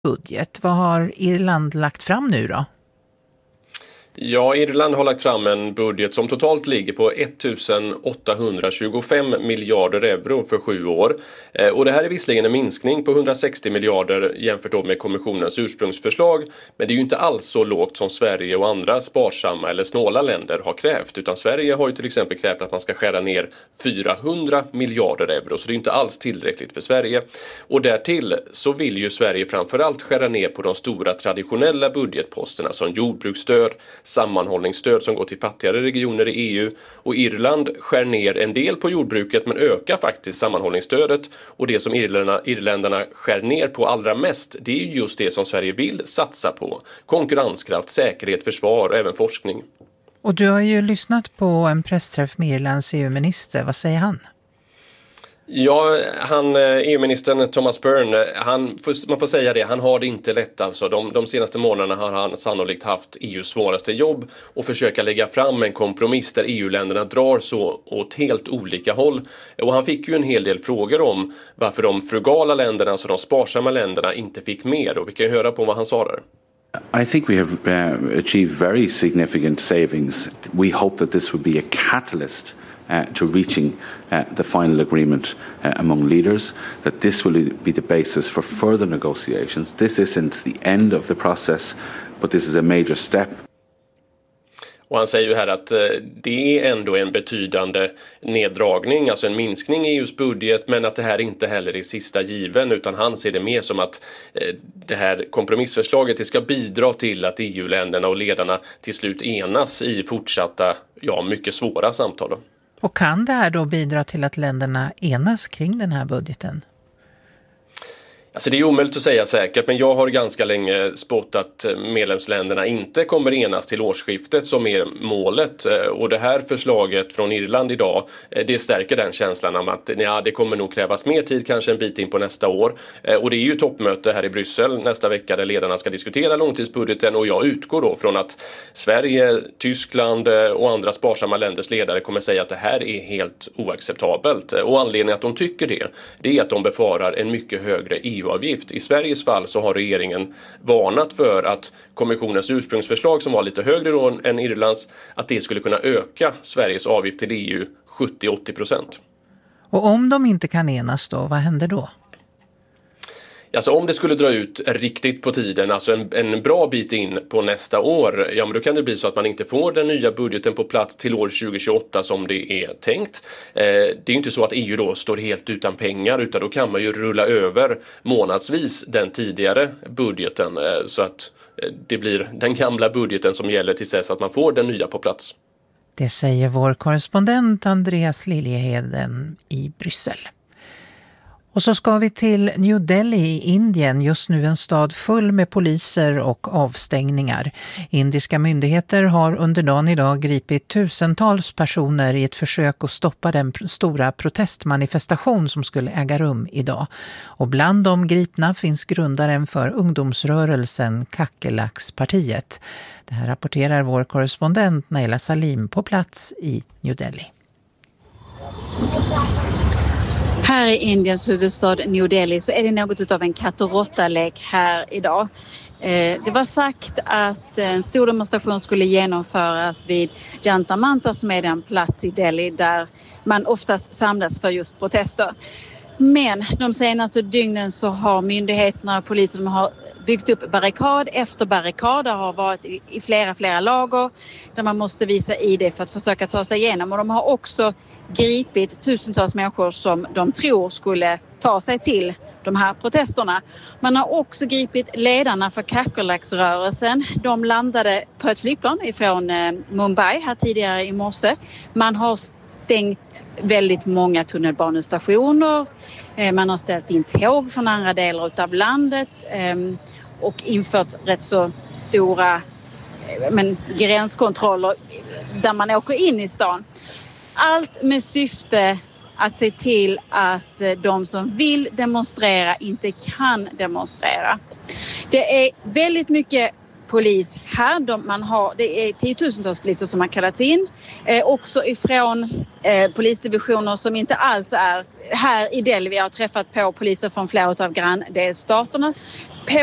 budget. Vad har Irland lagt fram nu då? Ja, Irland har lagt fram en budget som totalt ligger på 1825 miljarder euro för 7 år. Och det här är visserligen en minskning på 160 miljarder jämfört då med kommissionens ursprungsförslag. Men det är ju inte alls så lågt som Sverige och andra sparsamma eller snåla länder har krävt. Utan Sverige har ju till exempel krävt att man ska skära ner 400 miljarder euro. Så det är inte alls tillräckligt för Sverige. Och därtill så vill ju Sverige framförallt skära ner på de stora traditionella budgetposterna som jordbruksstöd, sammanhållningsstöd som går till fattigare regioner i EU, och Irland skär ner en del på jordbruket men ökar faktiskt sammanhållningsstödet, och det som irländarna skär ner på allra mest, det är just det som Sverige vill satsa på: konkurrenskraft, säkerhet, försvar och även forskning. Och du har ju lyssnat på en pressträff med Irlands EU-minister. Vad säger han? Ja, EU-ministern Thomas Byrne, man får säga det, han har det inte lätt alltså. De senaste månaderna har han sannolikt haft EUs svåraste jobb och försöka lägga fram en kompromiss där EU-länderna drar så åt helt olika håll. Och han fick ju en hel del frågor om varför de frugala länderna, alltså de sparsamma länderna, inte fick mer, och vi kan ju höra på vad han sa där. I think we have achieved very significant savings. We hope that this would be a catalyst to reaching the final agreement among leaders, that this will be the basis for further negotiations. This isn't the end of the process, but this is a major step. Och han säger ju här att det är ändå en betydande neddragning, alltså en minskning i EUs budget, men att det här inte heller är sista given, utan han ser det mer som att det här kompromissförslaget, det ska bidra till att EU-länderna och ledarna till slut enas i fortsatta, mycket svåra samtal då. Och kan det här då bidra till att länderna enas kring den här budgeten? Alltså det är omöjligt att säga säkert, men jag har ganska länge spått att medlemsländerna inte kommer enas till årsskiftet som är målet. Och det här förslaget från Irland idag, det stärker den känslan om att det kommer nog krävas mer tid, kanske en bit in på nästa år. Och det är ju toppmöte här i Bryssel nästa vecka där ledarna ska diskutera långtidsbudgeten, och jag utgår då från att Sverige, Tyskland och andra sparsamma länders ledare kommer säga att det här är helt oacceptabelt. Och anledningen att de tycker det är att de befarar en mycket högre EU-avgift. I Sveriges fall så har regeringen varnat för att kommissionens ursprungsförslag, som var lite högre då än Irlands, att det skulle kunna öka Sveriges avgift till EU 70-80%. Och om de inte kan enas då, vad händer då? Alltså om det skulle dra ut riktigt på tiden, alltså en bra bit in på nästa år, men då kan det bli så att man inte får den nya budgeten på plats till år 2028 som det är tänkt. Det är ju inte så att EU då står helt utan pengar, utan då kan man ju rulla över månadsvis den tidigare budgeten, så att det blir den gamla budgeten som gäller till dess att man får den nya på plats. Det säger vår korrespondent Andreas Liljeheden i Bryssel. Och så ska vi till New Delhi i Indien, just nu en stad full med poliser och avstängningar. Indiska myndigheter har under dagen idag gripit tusentals personer i ett försök att stoppa den stora protestmanifestation som skulle äga rum idag. Och bland de gripna finns grundaren för ungdomsrörelsen Kakelaks-partiet. Det här rapporterar vår korrespondent Naila Salim på plats i New Delhi. Här i Indiens huvudstad New Delhi så är det något av en katt- och råttalek här idag. Det var sagt att en stor demonstration skulle genomföras vid Jantar Mantar, som är den plats i Delhi där man oftast samlas för just protester. Men de senaste dygnen så har myndigheterna och polisen har byggt upp barrikad efter barrikad. Det har varit i flera lager där man måste visa ID för att försöka ta sig igenom. Och de har också gripit tusentals människor som de tror skulle ta sig till de här protesterna. Man har också gripit ledarna för Kakelaks-rörelsen. De landade på ett flygplan ifrån Mumbai här tidigare i morse. Man har stängt väldigt många tunnelbanestationer. Man har ställt in tåg från andra delar av landet och infört rätt så stora gränskontroller där man åker in i stan. Allt med syfte att se till att de som vill demonstrera inte kan demonstrera. Det är väldigt mycket polis här. Det är tiotusentals poliser som har kallats in. Också ifrån polisdivisioner som inte alls är här i Delhi. Vi har träffat på poliser från flera av granndelstaterna. På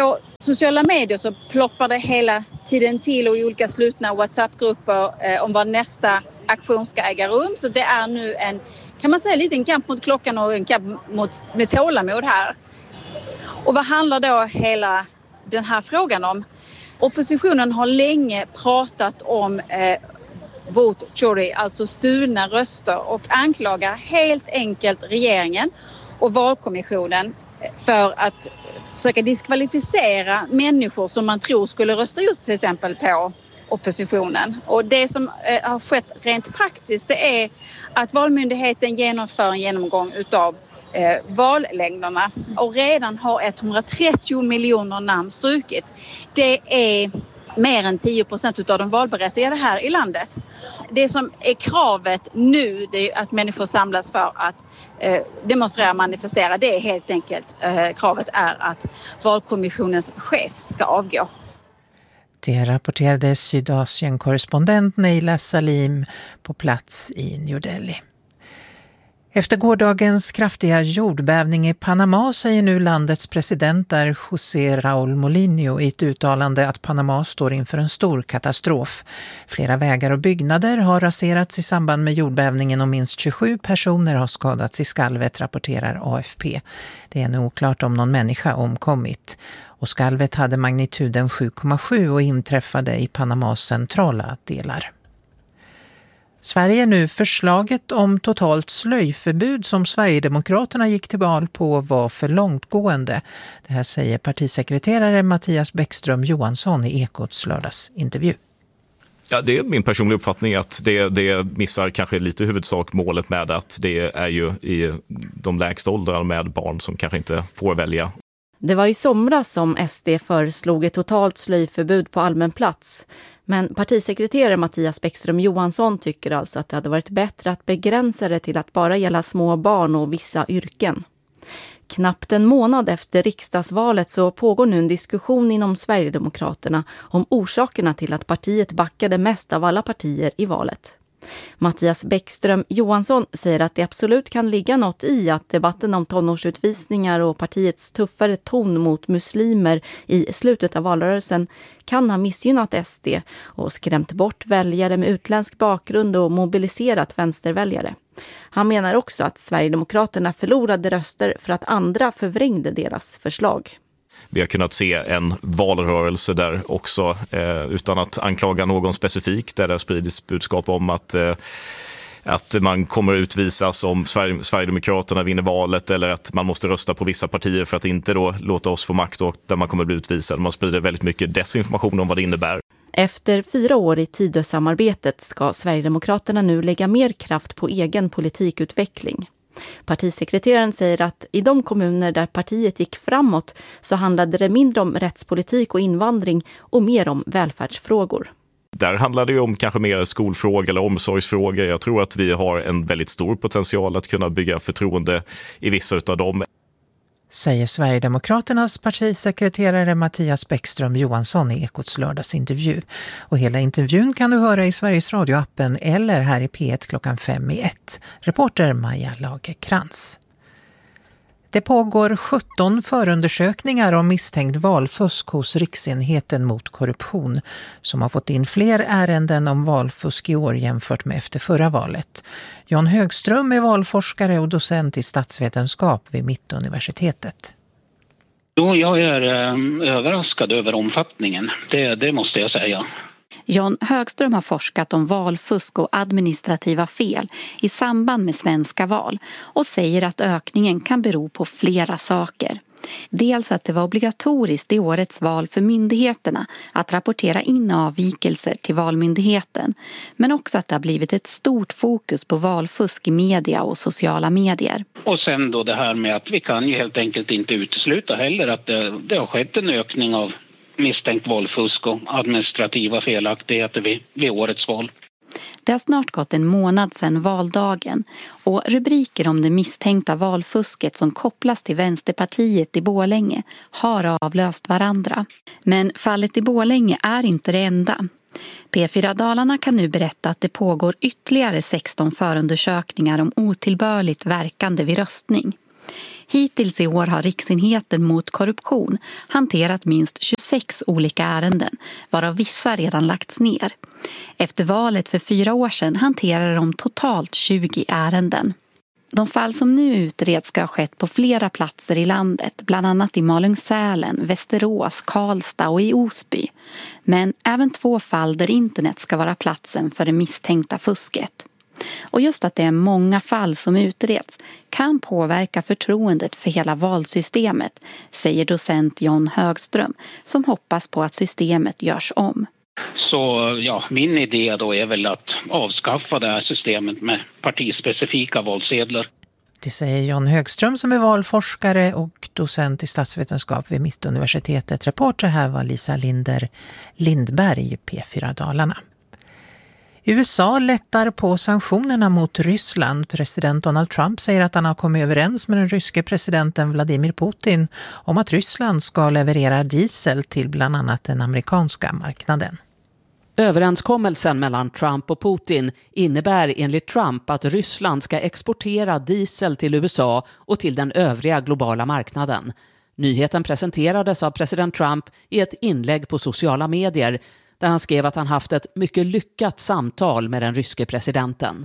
sociala medier så ploppar det hela tiden till och i olika slutna WhatsApp-grupper om vad nästa aktion ska äga rum. Så det är nu en, kan man säga, liten kamp mot klockan och en kamp med tålamod här. Och vad handlar då hela den här frågan om? Oppositionen har länge pratat om vote chori, alltså stulna röster, och anklagar helt enkelt regeringen och valkommissionen för att försöka diskvalificera människor som man tror skulle rösta just till exempel på oppositionen. Och det som har skett rent praktiskt, det är att Valmyndigheten genomför en genomgång utav vallängderna och redan har 130 miljoner namn strukits. Det är mer än 10% av de valberättigade här i landet. Det som är kravet nu, det är att människor samlas för att demonstrera och manifestera. Det är helt enkelt kravet är att valkommissionens chef ska avgå. Det rapporterade Sydasien-korrespondent Neila Salim på plats i New Delhi. Efter gårdagens kraftiga jordbävning i Panama säger nu landets president José Raúl Mulino i ett uttalande att Panama står inför en stor katastrof. Flera vägar och byggnader har raserats i samband med jordbävningen och minst 27 personer har skadats i skalvet, rapporterar AFP. Det är ännu oklart om någon människa omkommit. Och skalvet hade magnituden 7,7 och inträffade i Panamas centrala delar. Sverige nu förslaget om totalt slöjförbud som Sverigedemokraterna gick till val på var för långtgående. Det här säger partisekreterare Mattias Bäckström Johansson i Ekots lördagsintervju. Ja, det är min personliga uppfattning att det missar kanske lite huvudsak målet med att det är ju i de lägsta åldrarna med barn som kanske inte får välja. Det var i somras som SD föreslog ett totalt slöjförbud på allmän plats. Men partisekreterare Mattias Bäckström Johansson tycker alltså att det hade varit bättre att begränsa det till att bara gälla små barn och vissa yrken. Knappt en månad efter riksdagsvalet så pågår nu en diskussion inom Sverigedemokraterna om orsakerna till att partiet backade mest av alla partier i valet. Mattias Bäckström Johansson säger att det absolut kan ligga något i att debatten om tonårsutvisningar och partiets tuffare ton mot muslimer i slutet av valrörelsen kan ha missgynnat SD och skrämt bort väljare med utländsk bakgrund och mobiliserat vänsterväljare. Han menar också att Sverigedemokraterna förlorade röster för att andra förvrängde deras förslag. Vi har kunnat se en valrörelse där också, utan att anklaga någon specifik, där det har spridits budskap om att man kommer utvisas om Sverigedemokraterna vinner valet eller att man måste rösta på vissa partier för att inte då låta oss få makt och där man kommer bli utvisad. Man sprider väldigt mycket desinformation om vad det innebär. Efter 4 år i Tidösamarbetet ska Sverigedemokraterna nu lägga mer kraft på egen politikutveckling. Partisekreteraren säger att i de kommuner där partiet gick framåt så handlade det mindre om rättspolitik och invandring och mer om välfärdsfrågor. Där handlar det ju om kanske mer skolfrågor eller omsorgsfrågor. Jag tror att vi har en väldigt stor potential att kunna bygga förtroende i vissa av dem. Säger Sverigedemokraternas partisekreterare Mattias Bäckström Johansson i Ekots lördagsintervju. Och hela intervjun kan du höra i Sveriges Radio-appen eller här i P1 klockan 5:01. Reporter Maja Lagerkrans. Det pågår 17 förundersökningar om misstänkt valfusk hos Riksenheten mot korruption som har fått in fler ärenden om valfusk i år jämfört med efter förra valet. Jan Högström är valforskare och docent i statsvetenskap vid Mittuniversitetet. Jag är överraskad över omfattningen, det måste jag säga. Jan Högström har forskat om valfusk och administrativa fel i samband med svenska val och säger att ökningen kan bero på flera saker. Dels att det var obligatoriskt i årets val för myndigheterna att rapportera in avvikelser till valmyndigheten, men också att det har blivit ett stort fokus på valfusk i media och sociala medier. Och sen då det här med att vi kan ju helt enkelt inte utesluta heller att det har skett en ökning av misstänkt valfusk och administrativa felaktigheter vid årets val. Det har snart gått en månad sedan valdagen och rubriker om det misstänkta valfusket som kopplas till Vänsterpartiet i Borlänge har avlöst varandra. Men fallet i Borlänge är inte det enda. P4 Dalarna kan nu berätta att det pågår ytterligare 16 förundersökningar om otillbörligt verkande vid röstning. Hittills i år har Riksenheten mot korruption hanterat minst 26 olika ärenden, varav vissa redan lagts ner. Efter valet för 4 år sedan hanterar de totalt 20 ärenden. De fall som nu utreds ska ha skett på flera platser i landet, bland annat i Malung-Sälen, Västerås, Karlstad och i Osby. Men även 2 fall där internet ska vara platsen för det misstänkta fusket. Och just att det är många fall som utreds kan påverka förtroendet för hela valsystemet, säger docent John Högström, som hoppas på att systemet görs om. Så ja, min idé då är väl att avskaffa det här systemet med partispecifika valsedlar. Det säger John Högström som är valforskare och docent i statsvetenskap vid Mittuniversitetet. Reporter här var Lisa Lindberg, P4 Dalarna. USA lättar på sanktionerna mot Ryssland. President Donald Trump säger att han har kommit överens med den ryske presidenten Vladimir Putin om att Ryssland ska leverera diesel till bland annat den amerikanska marknaden. Överenskommelsen mellan Trump och Putin innebär enligt Trump att Ryssland ska exportera diesel till USA och till den övriga globala marknaden. Nyheten presenterades av president Trump i ett inlägg på sociala medier där han skrev att han haft ett mycket lyckat samtal med den ryske presidenten.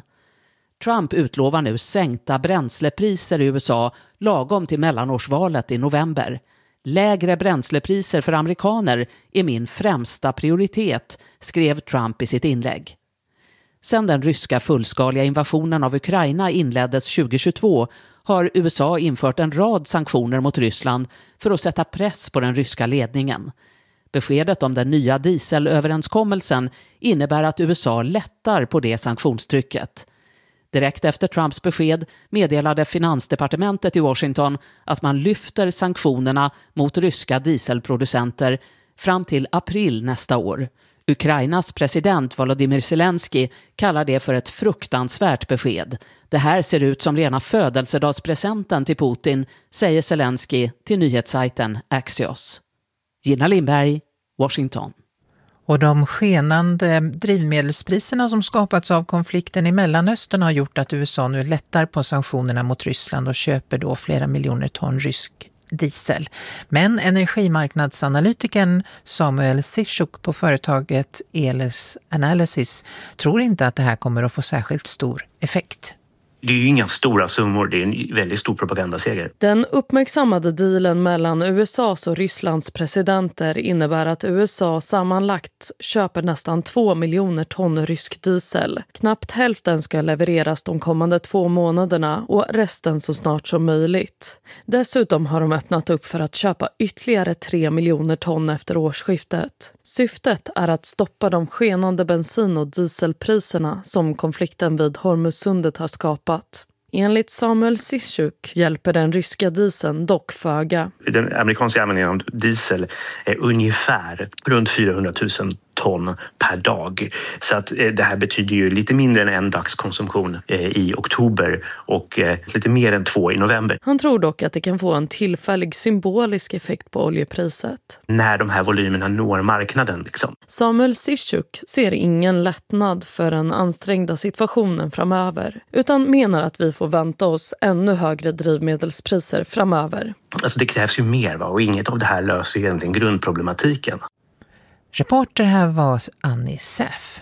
Trump utlovar nu sänkta bränslepriser i USA lagom till mellanårsvalet i november. Lägre bränslepriser för amerikaner är min främsta prioritet, skrev Trump i sitt inlägg. Sedan den ryska fullskaliga invasionen av Ukraina inleddes 2022 har USA infört en rad sanktioner mot Ryssland för att sätta press på den ryska ledningen. Beskedet om den nya dieselöverenskommelsen innebär att USA lättar på det sanktionstrycket. Direkt efter Trumps besked meddelade finansdepartementet i Washington att man lyfter sanktionerna mot ryska dieselproducenter fram till april nästa år. Ukrainas president Volodymyr Zelensky kallar det för ett fruktansvärt besked. Det här ser ut som rena födelsedagspresenten till Putin, säger Zelensky till nyhetssajten Axios. Gina Lindberg, Washington. Och de skenande drivmedelspriserna som skapats av konflikten i Mellanöstern har gjort att USA nu lättar på sanktionerna mot Ryssland och köper då flera miljoner ton rysk diesel. Men energimarknadsanalytikern Samuel Sishuk på företaget Elis Analysis tror inte att det här kommer att få särskilt stor effekt. Det är ju inga stora summor, det är en väldigt stor propagandaseger. Den uppmärksammade dealen mellan USAs och Rysslands presidenter innebär att USA sammanlagt köper nästan 2 miljoner ton rysk diesel. Knappt hälften ska levereras de kommande 2 månaderna och resten så snart som möjligt. Dessutom har de öppnat upp för att köpa ytterligare 3 miljoner ton efter årsskiftet. Syftet är att stoppa de skenande bensin- och dieselpriserna som konflikten vid Hormuzsundet har skapat. Enligt Samuel Sishuk hjälper den ryska dieseln dock föga. Den amerikanska användningen av diesel är ungefär runt 400 000 ton per dag. Så att det här betyder ju lite mindre än en dagskonsumtion i oktober och lite mer än 2 i november. Han tror dock att det kan få en tillfällig symbolisk effekt på oljepriset. När de här volymerna når marknaden liksom. Samuel Sishuk ser ingen lättnad för den ansträngda situationen framöver, utan menar att vi får vänta oss ännu högre drivmedelspriser framöver. Alltså det krävs ju mer och inget av det här löser egentligen grundproblematiken. Reporter här var Annie Säf.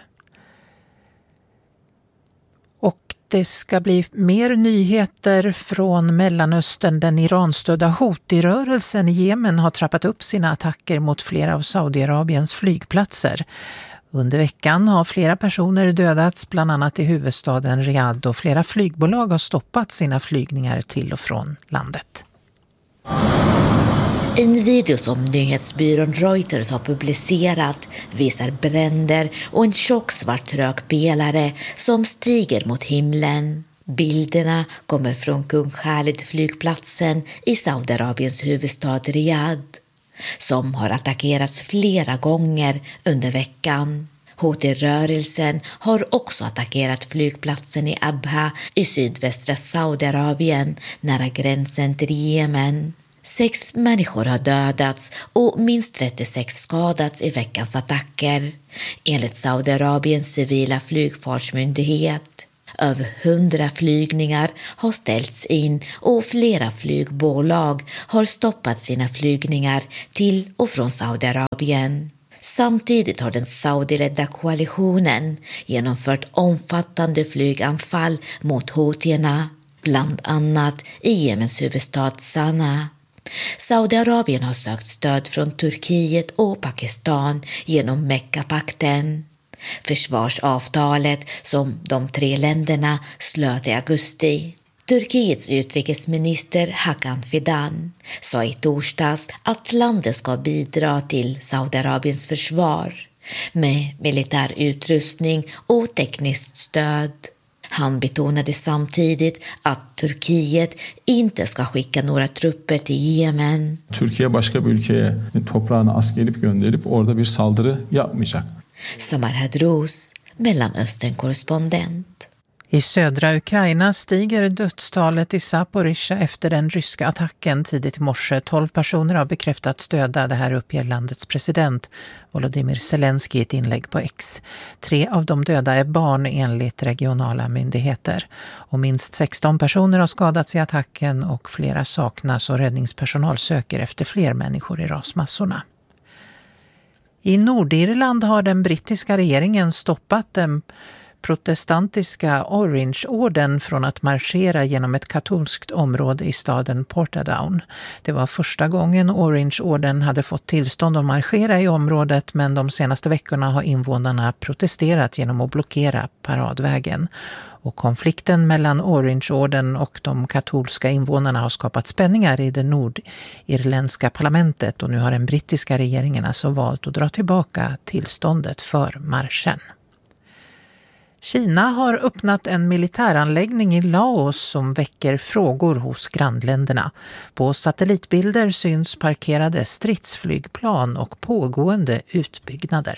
Och det ska bli mer nyheter från Mellanöstern. Den Iranstödda Houthi-rörelsen i Jemen har trappat upp sina attacker mot flera av Saudiarabiens flygplatser. Under veckan har flera personer dödats, bland annat i huvudstaden Riyadh, och flera flygbolag har stoppat sina flygningar till och från landet. En video som nyhetsbyrån Reuters har publicerat visar bränder och en tjock svart rökpelare som stiger mot himlen. Bilderna kommer från Kung Khalid-flygplatsen i Saudiarabiens huvudstad Riyadh, som har attackerats flera gånger under veckan. Houthi-rörelsen har också attackerat flygplatsen i Abha i sydvästra Saudiarabien nära gränsen till Jemen. 6 människor har dödats och minst 36 skadats i veckans attacker, enligt Saudiarabiens civila flygfartsmyndighet. Över 100 flygningar har ställts in och flera flygbolag har stoppat sina flygningar till och från Saudiarabien. Samtidigt har den saudiledda koalitionen genomfört omfattande flyganfall mot houtierna, bland annat i Jemens huvudstad Sanaa. Saudiarabien har sökt stöd från Turkiet och Pakistan genom Mekkapakten. Försvarsavtalet som de 3 länderna slöt i augusti. Turkiets utrikesminister Hakan Fidan sa i torsdags att landet ska bidra till Saudiarabiens försvar med militär utrustning och tekniskt stöd. Han betonade samtidigt att Turkiet inte ska skicka några trupper till Yemen. Türkiye başka bir ülkeye toprağına asker gönderip orada bir saldırı yapmayacak. Samar Hadrous, Mellanöstern-korrespondent. I södra Ukraina stiger dödstalet i Zaporizjzja efter den ryska attacken tidigt i morse. 12 personer har bekräftat stöda, det här uppger landets president Volodymyr Zelensky i ett inlägg på X. 3 av de döda är barn enligt regionala myndigheter. Och minst 16 personer har skadats i attacken och flera saknas och räddningspersonal söker efter fler människor i rasmassorna. I Nordirland har den brittiska regeringen stoppat den protestantiska Orange-orden från att marschera genom ett katolskt område i staden Portadown. Det var första gången Orange-orden hade fått tillstånd att marschera i området, men de senaste veckorna har invånarna protesterat genom att blockera paradvägen. Och konflikten mellan Orange-orden och de katolska invånarna har skapat spänningar i det nordirländska parlamentet, och nu har den brittiska regeringen alltså valt att dra tillbaka tillståndet för marschen. Kina har öppnat en militäranläggning i Laos som väcker frågor hos grannländerna. På satellitbilder syns parkerade stridsflygplan och pågående utbyggnader.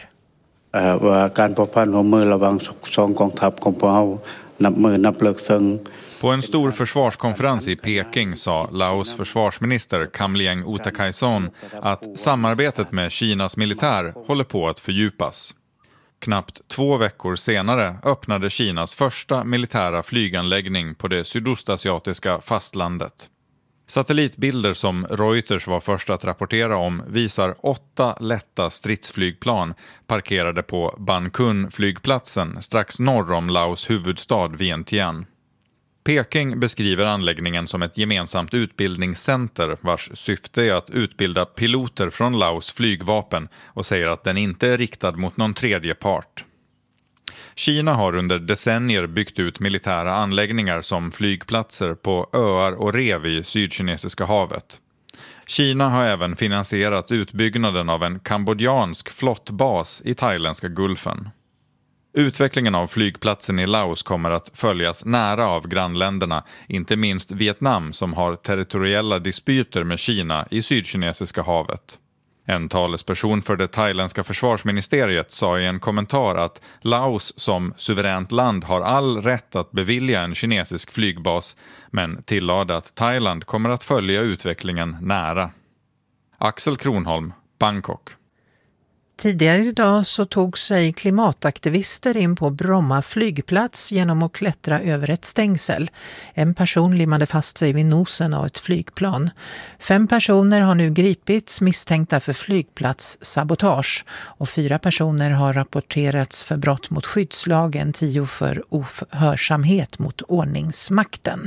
På en stor försvarskonferens i Peking sa Laos försvarsminister Kamlieng Utakaison att samarbetet med Kinas militär håller på att fördjupas. Knappt 2 veckor senare öppnade Kinas första militära flyganläggning på det sydostasiatiska fastlandet. Satellitbilder som Reuters var först att rapportera om visar 8 lätta stridsflygplan parkerade på Ban Kun-flygplatsen strax norr om Laos huvudstad Vientiane. Peking beskriver anläggningen som ett gemensamt utbildningscenter vars syfte är att utbilda piloter från Laos flygvapen och säger att den inte är riktad mot någon tredje part. Kina har under decennier byggt ut militära anläggningar som flygplatser på öar och rev i Sydkinesiska havet. Kina har även finansierat utbyggnaden av en kambodjansk flottbas i thailändska Gulfen. Utvecklingen av flygplatsen i Laos kommer att följas nära av grannländerna, inte minst Vietnam som har territoriella dispyter med Kina i Sydkinesiska havet. En talesperson för det thailändska försvarsministeriet sa i en kommentar att Laos som suveränt land har all rätt att bevilja en kinesisk flygbas, men tillade att Thailand kommer att följa utvecklingen nära. Axel Kronholm, Bangkok. Tidigare idag så tog sig klimataktivister in på Bromma flygplats genom att klättra över ett stängsel. En person limmade fast sig vid nosen av ett flygplan. 5 personer har nu gripits misstänkta för flygplatssabotage och 4 personer har rapporterats för brott mot skyddslagen, 10 för ohörsamhet mot ordningsmakten.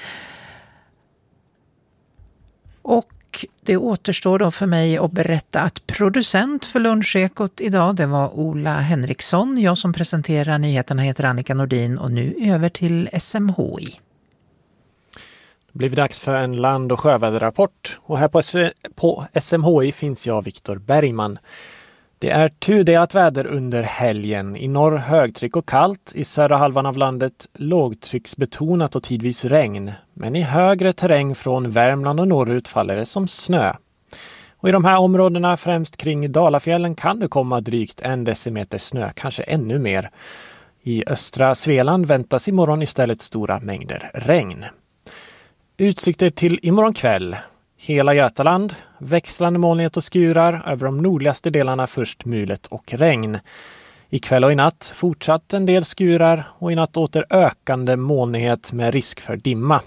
Och det återstår då för mig att berätta att producent för Lunchekot idag, det var Ola Henriksson. Jag som presenterar nyheterna heter Annika Nordin, och nu över till SMHI. Det blir dags för en land- och sjöväderrapport, och här på SMHI finns jag, Viktor Bergman. Det är tudelat väder under helgen. I norr högtryck och kallt, i södra halvan av landet lågtrycksbetonat och tidvis regn. Men i högre terräng från Värmland och norrut faller det som snö. Och i de här områdena, främst kring Dalafjällen, kan det komma drygt 1 decimeter snö, kanske ännu mer. I östra Svealand väntas imorgon istället stora mängder regn. Utsikter till imorgon kväll. Hela Götaland, växlande molnighet och skurar, över de nordligaste delarna först mulet och regn. Ikväll och i natt fortsatt en del skurar och i natt åter ökande molnighet med risk för dimma.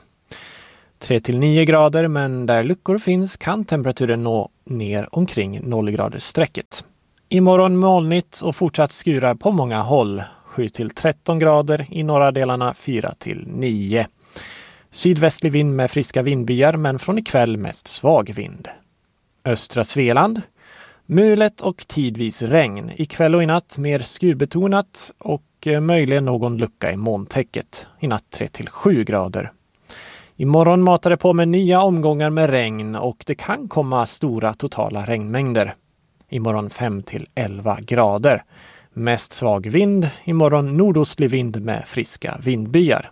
3-9 grader, men där luckor finns kan temperaturen nå ner omkring 0-gradersstrecket. Imorgon molnigt och fortsatt skurar på många håll. 7-13 grader, i norra delarna 4-9. Sydvästlig vind med friska vindbyar, men från ikväll mest svag vind. Östra Svealand. Mulet och tidvis regn. Ikväll och i natt mer skurbetonat och möjligen någon lucka i molntäcket. I natt 3-7 grader. Imorgon matar det på med nya omgångar med regn och det kan komma stora totala regnmängder. Imorgon 5-11 grader. Mest svag vind. Imorgon nordostlig vind med friska vindbyar.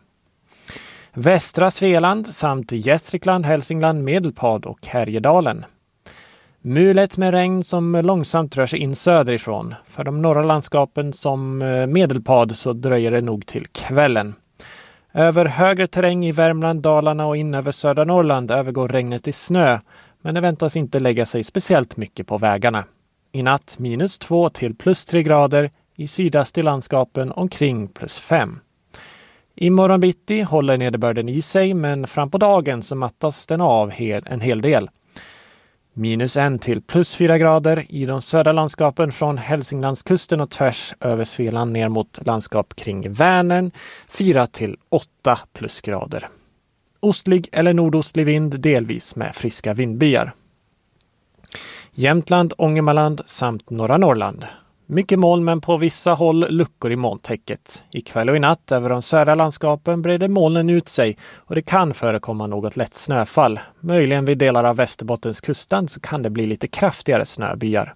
Västra Svealand samt Gästrikland, Hälsingland, Medelpad och Härjedalen. Mulet med regn som långsamt rör sig in söderifrån. För de norra landskapen som Medelpad så dröjer det nog till kvällen. Över högre terräng i Värmland, Dalarna och in över södra Norrland övergår regnet i snö, men det väntas inte lägga sig speciellt mycket på vägarna. I natt -2 till +3 grader, i sydast i landskapen omkring +5. Imorgon bitti håller nederbörden i sig, men fram på dagen så mattas den av en hel del. -1 till +4 grader i de södra landskapen från Hälsinglandskusten och tvärs över Svealand ner mot landskap kring Vänern, 4-8 plusgrader. Ostlig eller nordostlig vind delvis med friska vindbyar. Jämtland, Ångermanland samt norra Norrland. Mycket moln, men på vissa håll luckor i molntäcket. Ikväll och i natt över de södra landskapen breder molnen ut sig och det kan förekomma något lätt snöfall. Möjligen vid delar av Västerbottens kustland så kan det bli lite kraftigare snöbyar.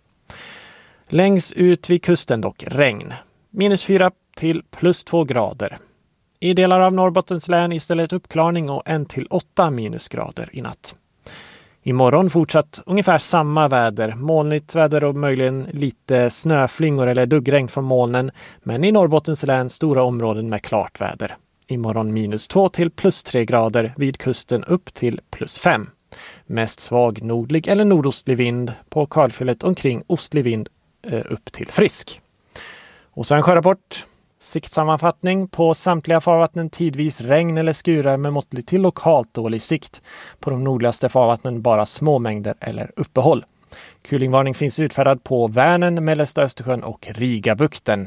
Längs ut vid kusten dock regn. -4 till +2 grader. I delar av Norrbottens län istället uppklarning och 1-8 minusgrader i natt. Imorgon fortsatt ungefär samma väder, molnigt väder och möjligen lite snöflingor eller duggregn från molnen, men i Norrbottens län stora områden med klart väder. Imorgon -2 till +3 grader, vid kusten upp till +5. Mest svag nordlig eller nordostlig vind, på kalfyllet omkring ostlig vind upp till frisk. Och så en sjörapport. Siktsammanfattning på samtliga farvattnen tidvis regn eller skurar med måttlig till lokalt dålig sikt. På de nordligaste farvattnen bara små mängder eller uppehåll. Kulingvarning finns utfärdad på Vänern, Mellersta Östersjön och Rigabukten.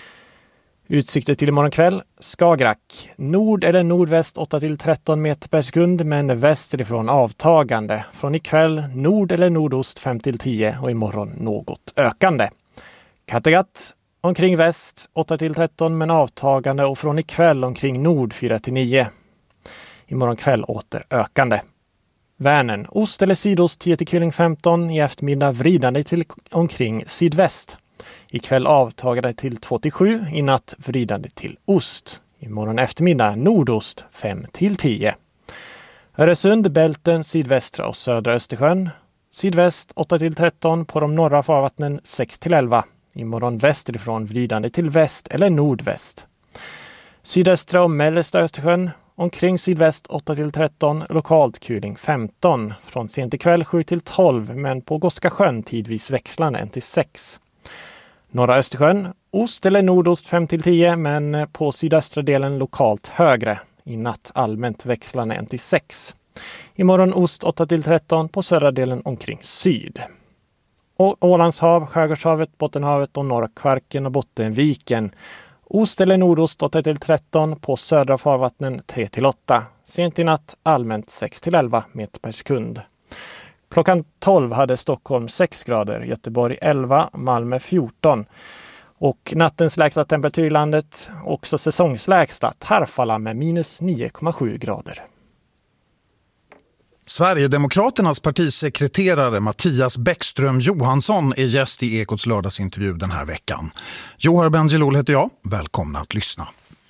Utsikter till imorgon kväll. Skagerrak. Nord eller nordväst 8-13 meter per sekund, men västerifrån avtagande. Från ikväll nord eller nordost 5-10 och imorgon något ökande. Kattegatt. Omkring väst 8-13 men avtagande och från ikväll omkring nord 4-9. Imorgon kväll åter ökande. Vänern, ost eller sydost 10-15, i eftermiddag vridande till omkring sydväst. Ikväll avtagande till 2-7, i natt vridande till ost. Imorgon eftermiddag nordost 5-10. Öresund, Bälten, sydvästra och södra Östersjön. Sydväst 8-13, på de norra farvattnen 6-11. Imorgon västerifrån vridande till väst eller nordväst. Sydöstra och mellersta Östersjön omkring sydväst 8-13, lokalt kuling 15. Från sent ikväll 7-12, men på Gotska sjön tidvis växlande 1-6. Norra Östersjön, ost eller nordost 5-10, men på sydöstra delen lokalt högre. I natt allmänt växlande 1-6. Imorgon ost 8-13, på södra delen omkring syd. Och Ålandshav, Skärgårdshavet, Bottenhavet och norra Kvarken och Bottenviken. Ost eller nordost 8-13, på södra farvattnen 3-8. Sent i natt allmänt 6-11 meter per sekund. Klockan 12 hade Stockholm 6 grader, Göteborg 11, Malmö 14. Och nattens lägsta temperatur i landet, också säsongslägsta, Tarfala med -9,7 grader. Sverigedemokraternas partisekreterare Mattias Bäckström Johansson är gäst i Ekots lördagsintervju den här veckan. Johar Bendjelloul heter jag. Välkomna att lyssna.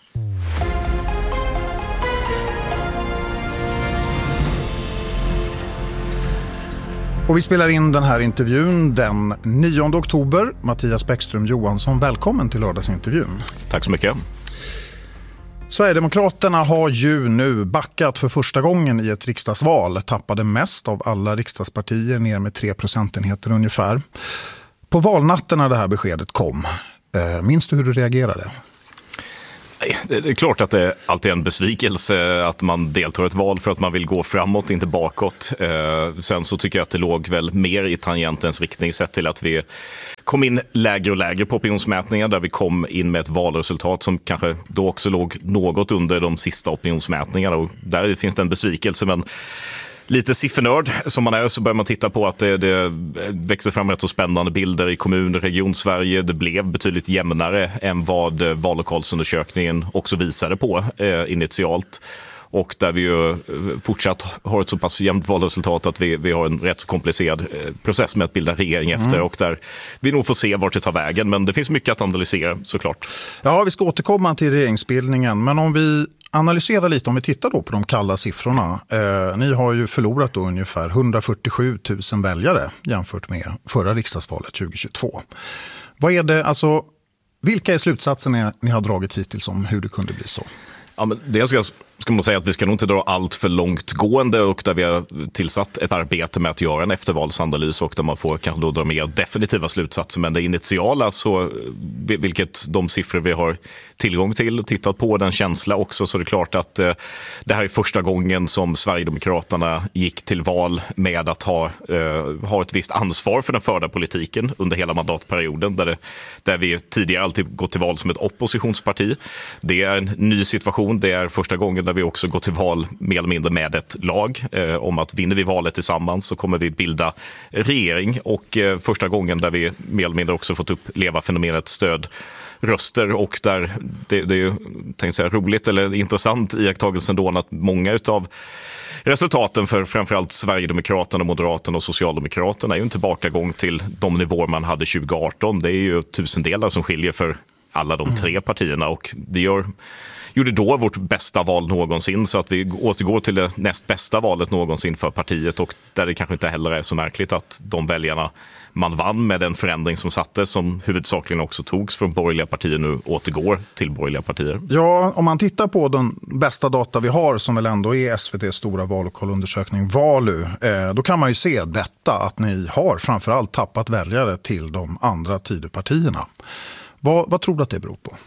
Och vi spelar in den här intervjun den 9 oktober. Mattias Bäckström Johansson, välkommen till lördagsintervjun. Tack så mycket. Sverigedemokraterna har ju nu backat för första gången i ett riksdagsval. Tappade mest av alla riksdagspartier, ner med 3 procentenheter ungefär. På valnatten när det här beskedet kom, Minns du hur du reagerade? Det är klart att det alltid är en besvikelse att man deltar i ett val för att man vill gå framåt, inte bakåt. Sen så tycker jag att det låg väl mer i tangentens riktning sett till att vi kom in lägre och lägre på opinionsmätningar där vi kom in med ett valresultat som kanske då också låg något under de sista opinionsmätningarna. Och där finns det en besvikelse, men lite siffernörd som man är så börjar man titta på att det växer fram rätt så spännande bilder i kommun- och region-Sverige. Det blev betydligt jämnare än vad vallokalsundersökningen också visade på initialt. Och där vi ju fortsatt har ett så pass jämnt valresultat att vi har en rätt komplicerad process med att bilda regering efter och där vi nog får se vart det tar vägen. Men det finns mycket att analysera såklart. Ja, vi ska återkomma till regeringsbildningen, men om vi analyserar lite, om vi tittar då på de kalla siffrorna. Ni har ju förlorat då ungefär 147 000 väljare jämfört med förra riksdagsvalet 2022. Vad är det, alltså, vilka är slutsatserna ni har dragit hittills om hur det kunde bli så? Ja, men det ska man säga att vi ska nog inte dra allt för långtgående och där vi har tillsatt ett arbete med att göra en eftervalsanalys och där man får kanske då dra mer definitiva slutsatser. Men det initiala, så, vilket de siffror vi har tillgång till och tittat på, den känsla också, så är det klart att det här är första gången som Sverigedemokraterna gick till val med att ha ett visst ansvar för den förda politiken under hela mandatperioden där vi tidigare alltid gått till val som ett oppositionsparti. Det är en ny situation, det är första gången där vi också går till val mer eller mindre med ett lag om att vinner vi valet tillsammans så kommer vi bilda regering, och första gången där vi mer eller mindre också fått uppleva fenomenet stödröster, och där det är ju, tänkte säga, roligt eller intressant iakttagelsen då att många utav resultaten för framförallt Sverigedemokraterna, Moderaterna och Socialdemokraterna är ju en tillbakagång till de nivåer man hade 2018. Det är ju tusendelar som skiljer för alla de tre partierna, och vi gjorde då vårt bästa val någonsin, så att vi återgår till det näst bästa valet någonsin för partiet, och där det kanske inte heller är så märkligt att de väljarna man vann med den förändring som sattes, som huvudsakligen också togs från borgerliga partier, nu återgår till borgerliga partier. Ja, om man tittar på den bästa data vi har, som väl ändå är SVT:s stora vallokalundersökning Valu, då kan man ju se detta, att ni har framförallt tappat väljare till de andra Tidöpartierna. Vad tror du att det beror på?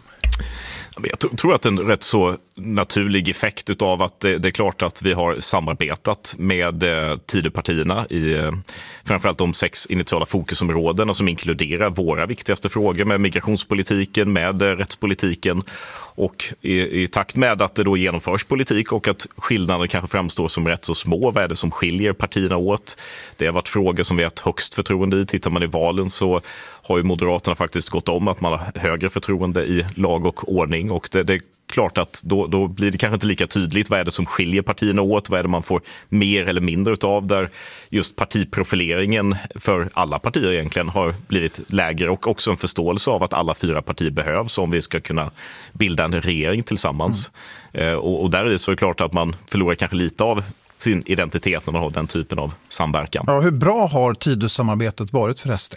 Jag tror att det är en rätt så naturlig effekt utav att det är klart att vi har samarbetat med Tidöpartierna i framförallt de 6 initiala fokusområdena som inkluderar våra viktigaste frågor med migrationspolitiken, med rättspolitiken, och i takt med att det då genomförs politik och att skillnader kanske framstår som rätt så små, vad är det som skiljer partierna åt? Det har varit frågor som vi har haft högst förtroende i. Tittar man i valen så har ju Moderaterna faktiskt gått om att man har högre förtroende i lag och ordning, och det är klart att då blir det kanske inte lika tydligt vad är det som skiljer partierna åt, vad är det man får mer eller mindre utav, där just partiprofileringen för alla partier egentligen har blivit lägre, och också en förståelse av att alla 4 partier behövs om vi ska kunna bilda en regering tillsammans. Och där är det så klart att man förlorar kanske lite av sin identitet när man har den typen av samverkan. Ja, hur bra har Tidösamarbetet varit för SD?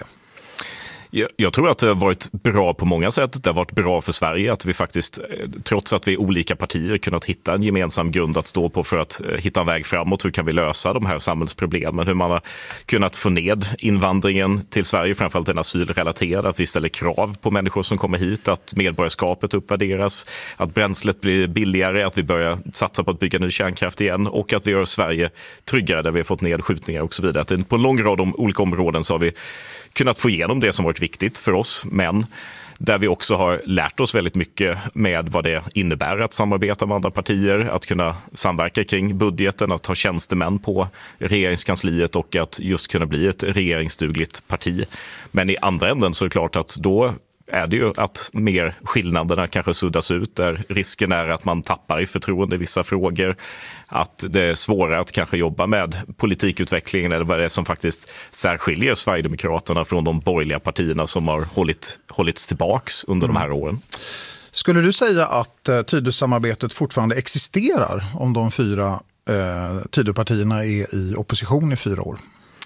Jag tror att det har varit bra på många sätt. Det har varit bra för Sverige att vi faktiskt, trots att vi är olika partier, kunnat hitta en gemensam grund att stå på för att hitta en väg framåt. Hur kan vi lösa de här samhällsproblemen? Hur man har kunnat få ned invandringen till Sverige, framförallt den asylrelaterade, att vi ställer krav på människor som kommer hit, att medborgarskapet uppvärderas, att bränslet blir billigare, att vi börjar satsa på att bygga ny kärnkraft igen, och att vi gör Sverige tryggare där vi har fått ned skjutningar och så vidare. Att på en lång rad olika områden så har vi kunnat få igenom det som varit viktigt för oss, men där vi också har lärt oss väldigt mycket med vad det innebär att samarbeta med andra partier, att kunna samverka kring budgeten, att ha tjänstemän på regeringskansliet och att just kunna bli ett regeringsdugligt parti. Men i andra änden så är det klart att då är det ju att mer skillnaderna kanske suddas ut, där risken är att man tappar i förtroende i vissa frågor, att det är svårare att kanske jobba med politikutvecklingen, eller vad det är som faktiskt särskiljer Sverigedemokraterna från de borgerliga partierna som har hållits tillbaks under de här åren. Skulle du säga att Tidösamarbetet fortfarande existerar om de 4 Tidöpartierna är i opposition i 4 år?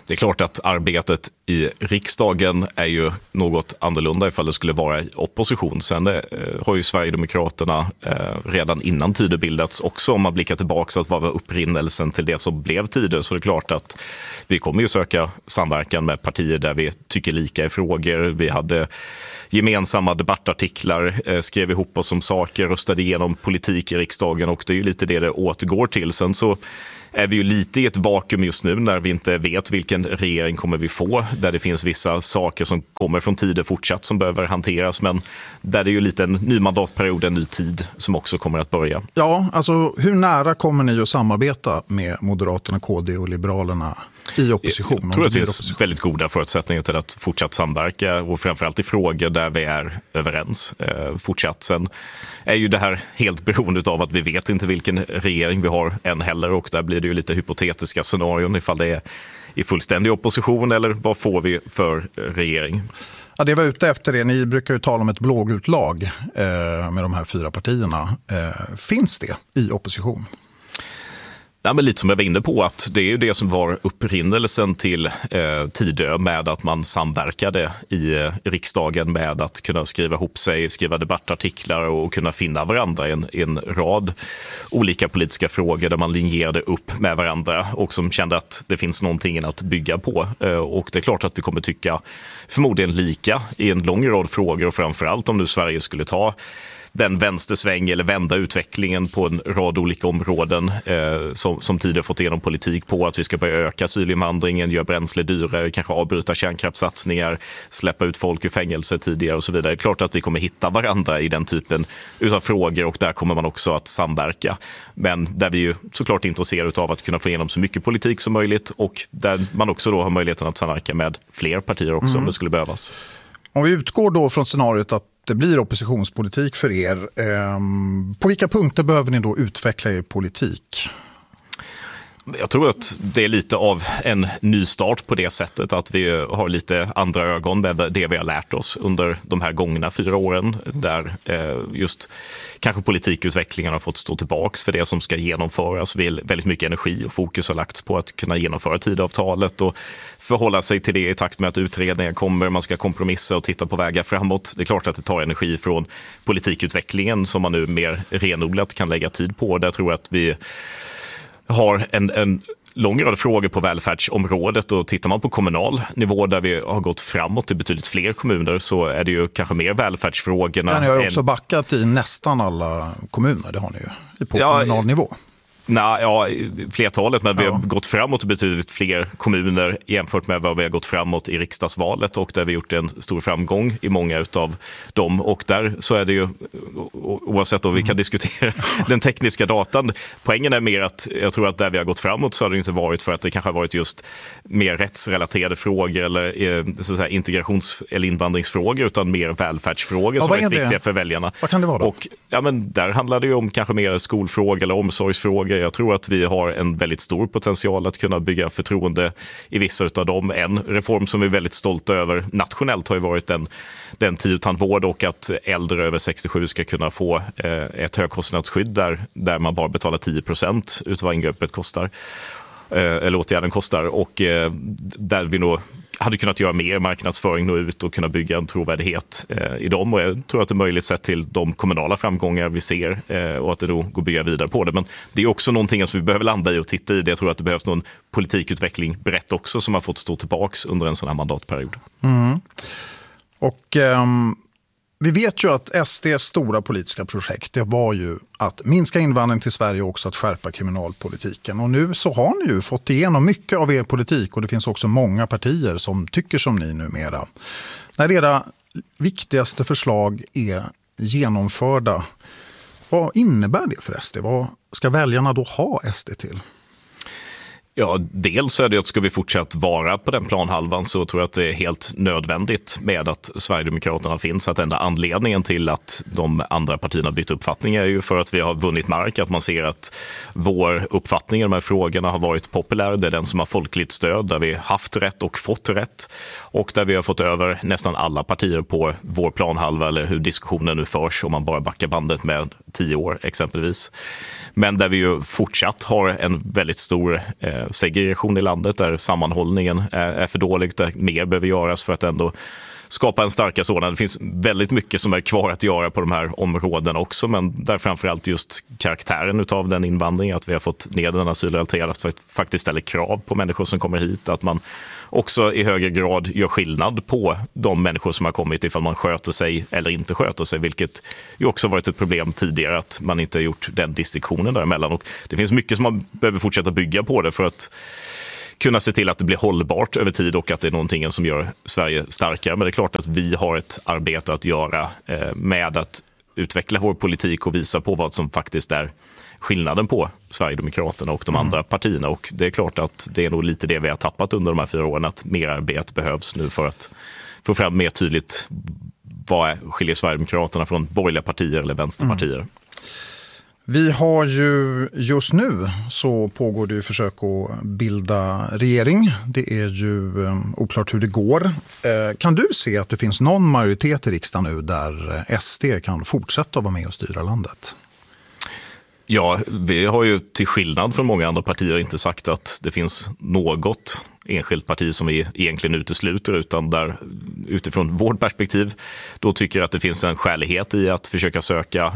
Det är klart att arbetet i riksdagen är ju något annorlunda ifall det skulle vara i opposition. Sen har ju Sverigedemokraterna redan innan Tidö bildats också, om man blickar tillbaka, att vad var upprinnelsen till det som blev Tidö. Så det är klart att vi kommer ju söka samverkan med partier där vi tycker lika i frågor. Vi hade gemensamma debattartiklar, skrev ihop oss om saker, röstade igenom politik i riksdagen, och det är ju lite det återgår till. Sen så är vi ju lite i ett vakuum just nu när vi inte vet vilken regering kommer vi få, där det finns vissa saker som kommer från tider fortsatt som behöver hanteras, men där det är ju lite en ny mandatperiod, en ny tid som också kommer att börja. Ja, alltså hur nära kommer ni att samarbeta med Moderaterna, KD och Liberalerna i opposition? Jag tror att det finns väldigt goda förutsättningar till att fortsatt samverka, och framförallt i frågor där vi är överens fortsatt. Sen är ju det här helt beroende av att vi vet inte vilken regering vi har än heller, och där blir det ju lite hypotetiska scenarion ifall det är i fullständig opposition eller vad får vi för regering. Ja, det var ute efter det. Ni brukar ju tala om ett blågult lag med de här 4 partierna. Finns det i opposition? Ja, men lite som jag var inne på, att det är ju det som var upprinnelsen till Tidö, med att man samverkade i riksdagen med att kunna skriva ihop sig, skriva debattartiklar och kunna finna varandra i en rad olika politiska frågor där man linjerade upp med varandra och som kände att det finns någonting att bygga på. Och det är klart att vi kommer tycka förmodligen lika i en lång rad frågor, och framförallt om nu Sverige skulle ta den vänstersväng eller vända utvecklingen på en rad olika områden som tidigare fått igenom politik på, att vi ska börja öka asylinvandringen, göra bränsle dyrare, kanske avbryta kärnkraftssatsningar, släppa ut folk ur fängelse tidigare och så vidare. Det är klart att vi kommer hitta varandra i den typen utav frågor, och där kommer man också att samverka. Men där vi ju såklart är intresserade av att kunna få igenom så mycket politik som möjligt, och där man också då har möjligheten att samverka med fler partier också om det skulle behövas. Om vi utgår då från scenariot att det blir oppositionspolitik för er, på vilka punkter behöver ni då utveckla er politik? Jag tror att det är lite av en ny start på det sättet att vi har lite andra ögon med det vi har lärt oss under de här gångna 4 åren, där just kanske politikutvecklingen har fått stå tillbaks för det som ska genomföras. Väldigt mycket energi och fokus har lagts på att kunna genomföra Tidöavtalet och förhålla sig till det i takt med att utredningar kommer, man ska kompromissa och titta på vägar framåt. Det är klart att det tar energi från politikutvecklingen som man nu mer renodlat kan lägga tid på. Där tror jag att vi har en lång rad frågor på välfärdsområdet, och tittar man på kommunal nivå där vi har gått framåt i betydligt fler kommuner, så är det ju kanske mer välfärdsfrågorna. Men ni har ju också backat i nästan alla kommuner, det har ni ju på kommunal nivå. Flertalet, men vi har gått framåt i betydligt fler kommuner jämfört med vad vi har gått framåt i riksdagsvalet, och där vi gjort en stor framgång i många utav dem. Och där så är det ju, oavsett om vi kan diskutera den tekniska datan, poängen är mer att jag tror att där vi har gått framåt så har det inte varit för att det kanske har varit just mer rättsrelaterade frågor eller så att säga, integrations- eller invandringsfrågor, utan mer välfärdsfrågor som är viktiga för väljarna. Vad kan det vara då? Och men där handlar det ju om kanske mer skolfrågor eller omsorgsfrågor. Jag tror att vi har en väldigt stor potential att kunna bygga förtroende i vissa av dem. En reform som vi är väldigt stolta över nationellt har ju varit den tiotandvård, och att äldre över 67 ska kunna få ett högkostnadsskydd där man bara betalar 10% utav vad ingreppet kostar. Eller åtgärden kostar, och där vi nog hade kunnat göra mer marknadsföring, nå ut och kunna bygga en trovärdighet i dem. Och jag tror att det är möjligt sett till de kommunala framgångar vi ser, och att det då går att bygga vidare på det. Men det är också någonting som vi behöver landa i och titta i det. Jag tror att det behövs någon politikutveckling brett också som har fått stå tillbaks under en sån här mandatperiod. Och vi vet ju att SD:s stora politiska projekt, det var ju att minska invandring till Sverige och också att skärpa kriminalpolitiken. Och nu så har ni ju fått igenom mycket av er politik, och det finns också många partier som tycker som ni numera. När era viktigaste förslag är genomförda, vad innebär det för SD? Vad ska väljarna då ha SD till? Ja, dels är det att ska vi fortsatt vara på den planhalvan, så tror jag att det är helt nödvändigt med att Sverigedemokraterna finns. Att enda anledningen till att de andra partierna bytt uppfattning är ju för att vi har vunnit mark, att man ser att vår uppfattning i de här frågorna har varit populär. Det är den som har folkligt stöd, där vi haft rätt och fått rätt, och där vi har fått över nästan alla partier på vår planhalva, eller hur diskussionen nu förs om man bara backar bandet med 10 år exempelvis. Men där vi ju fortsatt har en väldigt stor segregation i landet, där sammanhållningen är för dålig, där mer behöver göras för att ändå skapa en starkare sådan. Det finns väldigt mycket som är kvar att göra på de här områdena också, men där framförallt just karaktären utav den invandringen, att vi har fått ner den asylrelaterade, att faktiskt ställa krav på människor som kommer hit, att man också i högre grad gör skillnad på de människor som har kommit ifall man sköter sig eller inte sköter sig, vilket ju också varit ett problem tidigare, att man inte har gjort den distinktionen däremellan. Och det finns mycket som man behöver fortsätta bygga på det för att kunna se till att det blir hållbart över tid och att det är någonting som gör Sverige starkare. Men det är klart att vi har ett arbete att göra med att utveckla vår politik och visa på vad som faktiskt är skillnaden på Sverigedemokraterna och de andra partierna. Och det är klart att det är nog lite det vi har tappat under de här 4 åren, att mer arbete behövs nu för att få fram mer tydligt vad skiljer Sverigedemokraterna från borgerliga partier eller vänsterpartier. Vi har ju just nu så pågår det ju försök att bilda regering. Det är ju oklart hur det går. Kan du se att det finns någon majoritet i riksdagen nu där SD kan fortsätta att vara med och styra landet? Ja, vi har ju till skillnad från många andra partier inte sagt att det finns något enskilt parti som vi egentligen utesluter, utan där utifrån vårt perspektiv då tycker att det finns en skälighet i att försöka söka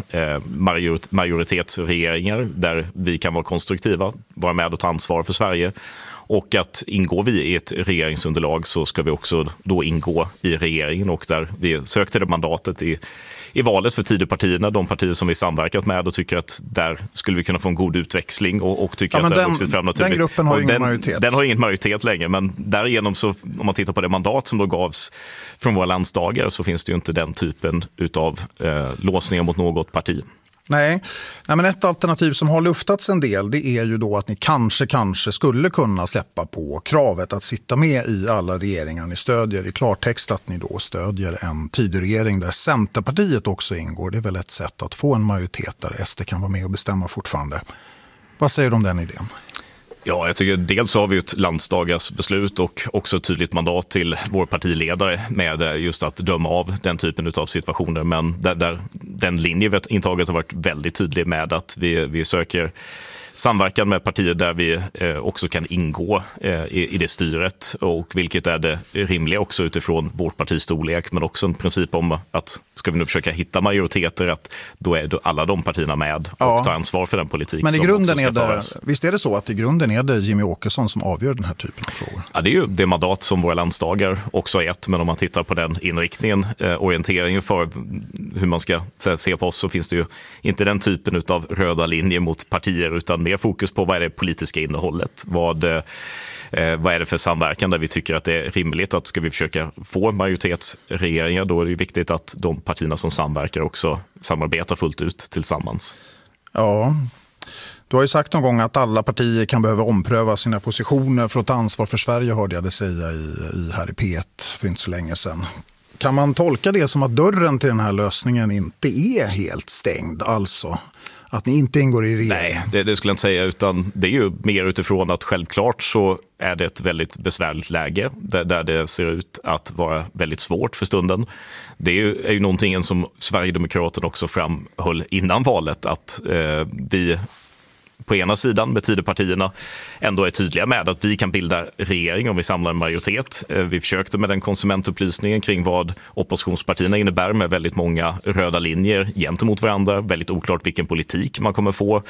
majoritetsregeringar där vi kan vara konstruktiva, vara med och ta ansvar för Sverige. Och att ingår vi i ett regeringsunderlag så ska vi också då ingå i regeringen, och där vi sökte det mandatet i valet för Tidöpartierna, de partier som vi samverkat med, och tycker att där skulle vi kunna få en god utväxling och tycker att det har vuxit fram naturligt. Den gruppen har ingen majoritet. Den har ingen majoritet längre, men därigenom så, om man tittar på det mandat som då gavs från våra landsdagar, så finns det ju inte den typen utav låsningar mot något parti. Nej, men ett alternativ som har luftats en del, det är ju då att ni kanske skulle kunna släppa på kravet att sitta med i alla regeringar ni stödjer. I klartext att ni då stödjer en Tidöregering där Centerpartiet också ingår. Det är väl ett sätt att få en majoritet där SD kan vara med och bestämma fortfarande. Vad säger du om den idén? Ja, jag tycker dels har vi ett landsdagars beslut och också ett tydligt mandat till vår partiledare med just att döma av den typen av situationer. Men där den linje vi intaget har varit väldigt tydlig med att vi söker samverkan med partier där vi också kan ingå i det styret, och vilket är det rimliga också utifrån vårt partistorlek, men också en princip om att ska vi nu försöka hitta majoriteter, att då är då alla de partierna med och tar ansvar för den politik. Men i som grunden är det, visst är det så att i grunden är det Jimmy Åkesson som avgör den här typen av frågor? Ja, det är ju det mandat som våra landsdagar också har gett, men om man tittar på den inriktningen, orienteringen för hur man ska se på oss, så finns det ju inte den typen av röda linjer mot partier, utan mer fokus på vad är det politiska innehållet, vad är det för samverkan där vi tycker att det är rimligt att ska vi försöka få majoritetsregeringar, då är det viktigt att de partierna som samverkar också samarbetar fullt ut tillsammans. Ja, du har ju sagt någon gång att alla partier kan behöva ompröva sina positioner för att ta ansvar för Sverige, hörde jag det säga här i P1 för inte så länge sedan. Kan man tolka det som att dörren till den här lösningen inte är helt stängd, alltså att ni inte ingår i regeringen? Nej, det skulle jag inte säga, utan det är ju mer utifrån att självklart så är det ett väldigt besvärligt läge där det ser ut att vara väldigt svårt för stunden. Det är ju någonting som Sverigedemokraterna också framhöll innan valet, att vi på ena sidan med Tidöpartierna ändå är tydliga med att vi kan bilda regering om vi samlar en majoritet. Vi försökte med den konsumentupplysningen kring vad oppositionspartierna innebär, med väldigt många röda linjer gentemot varandra, väldigt oklart vilken politik man kommer få.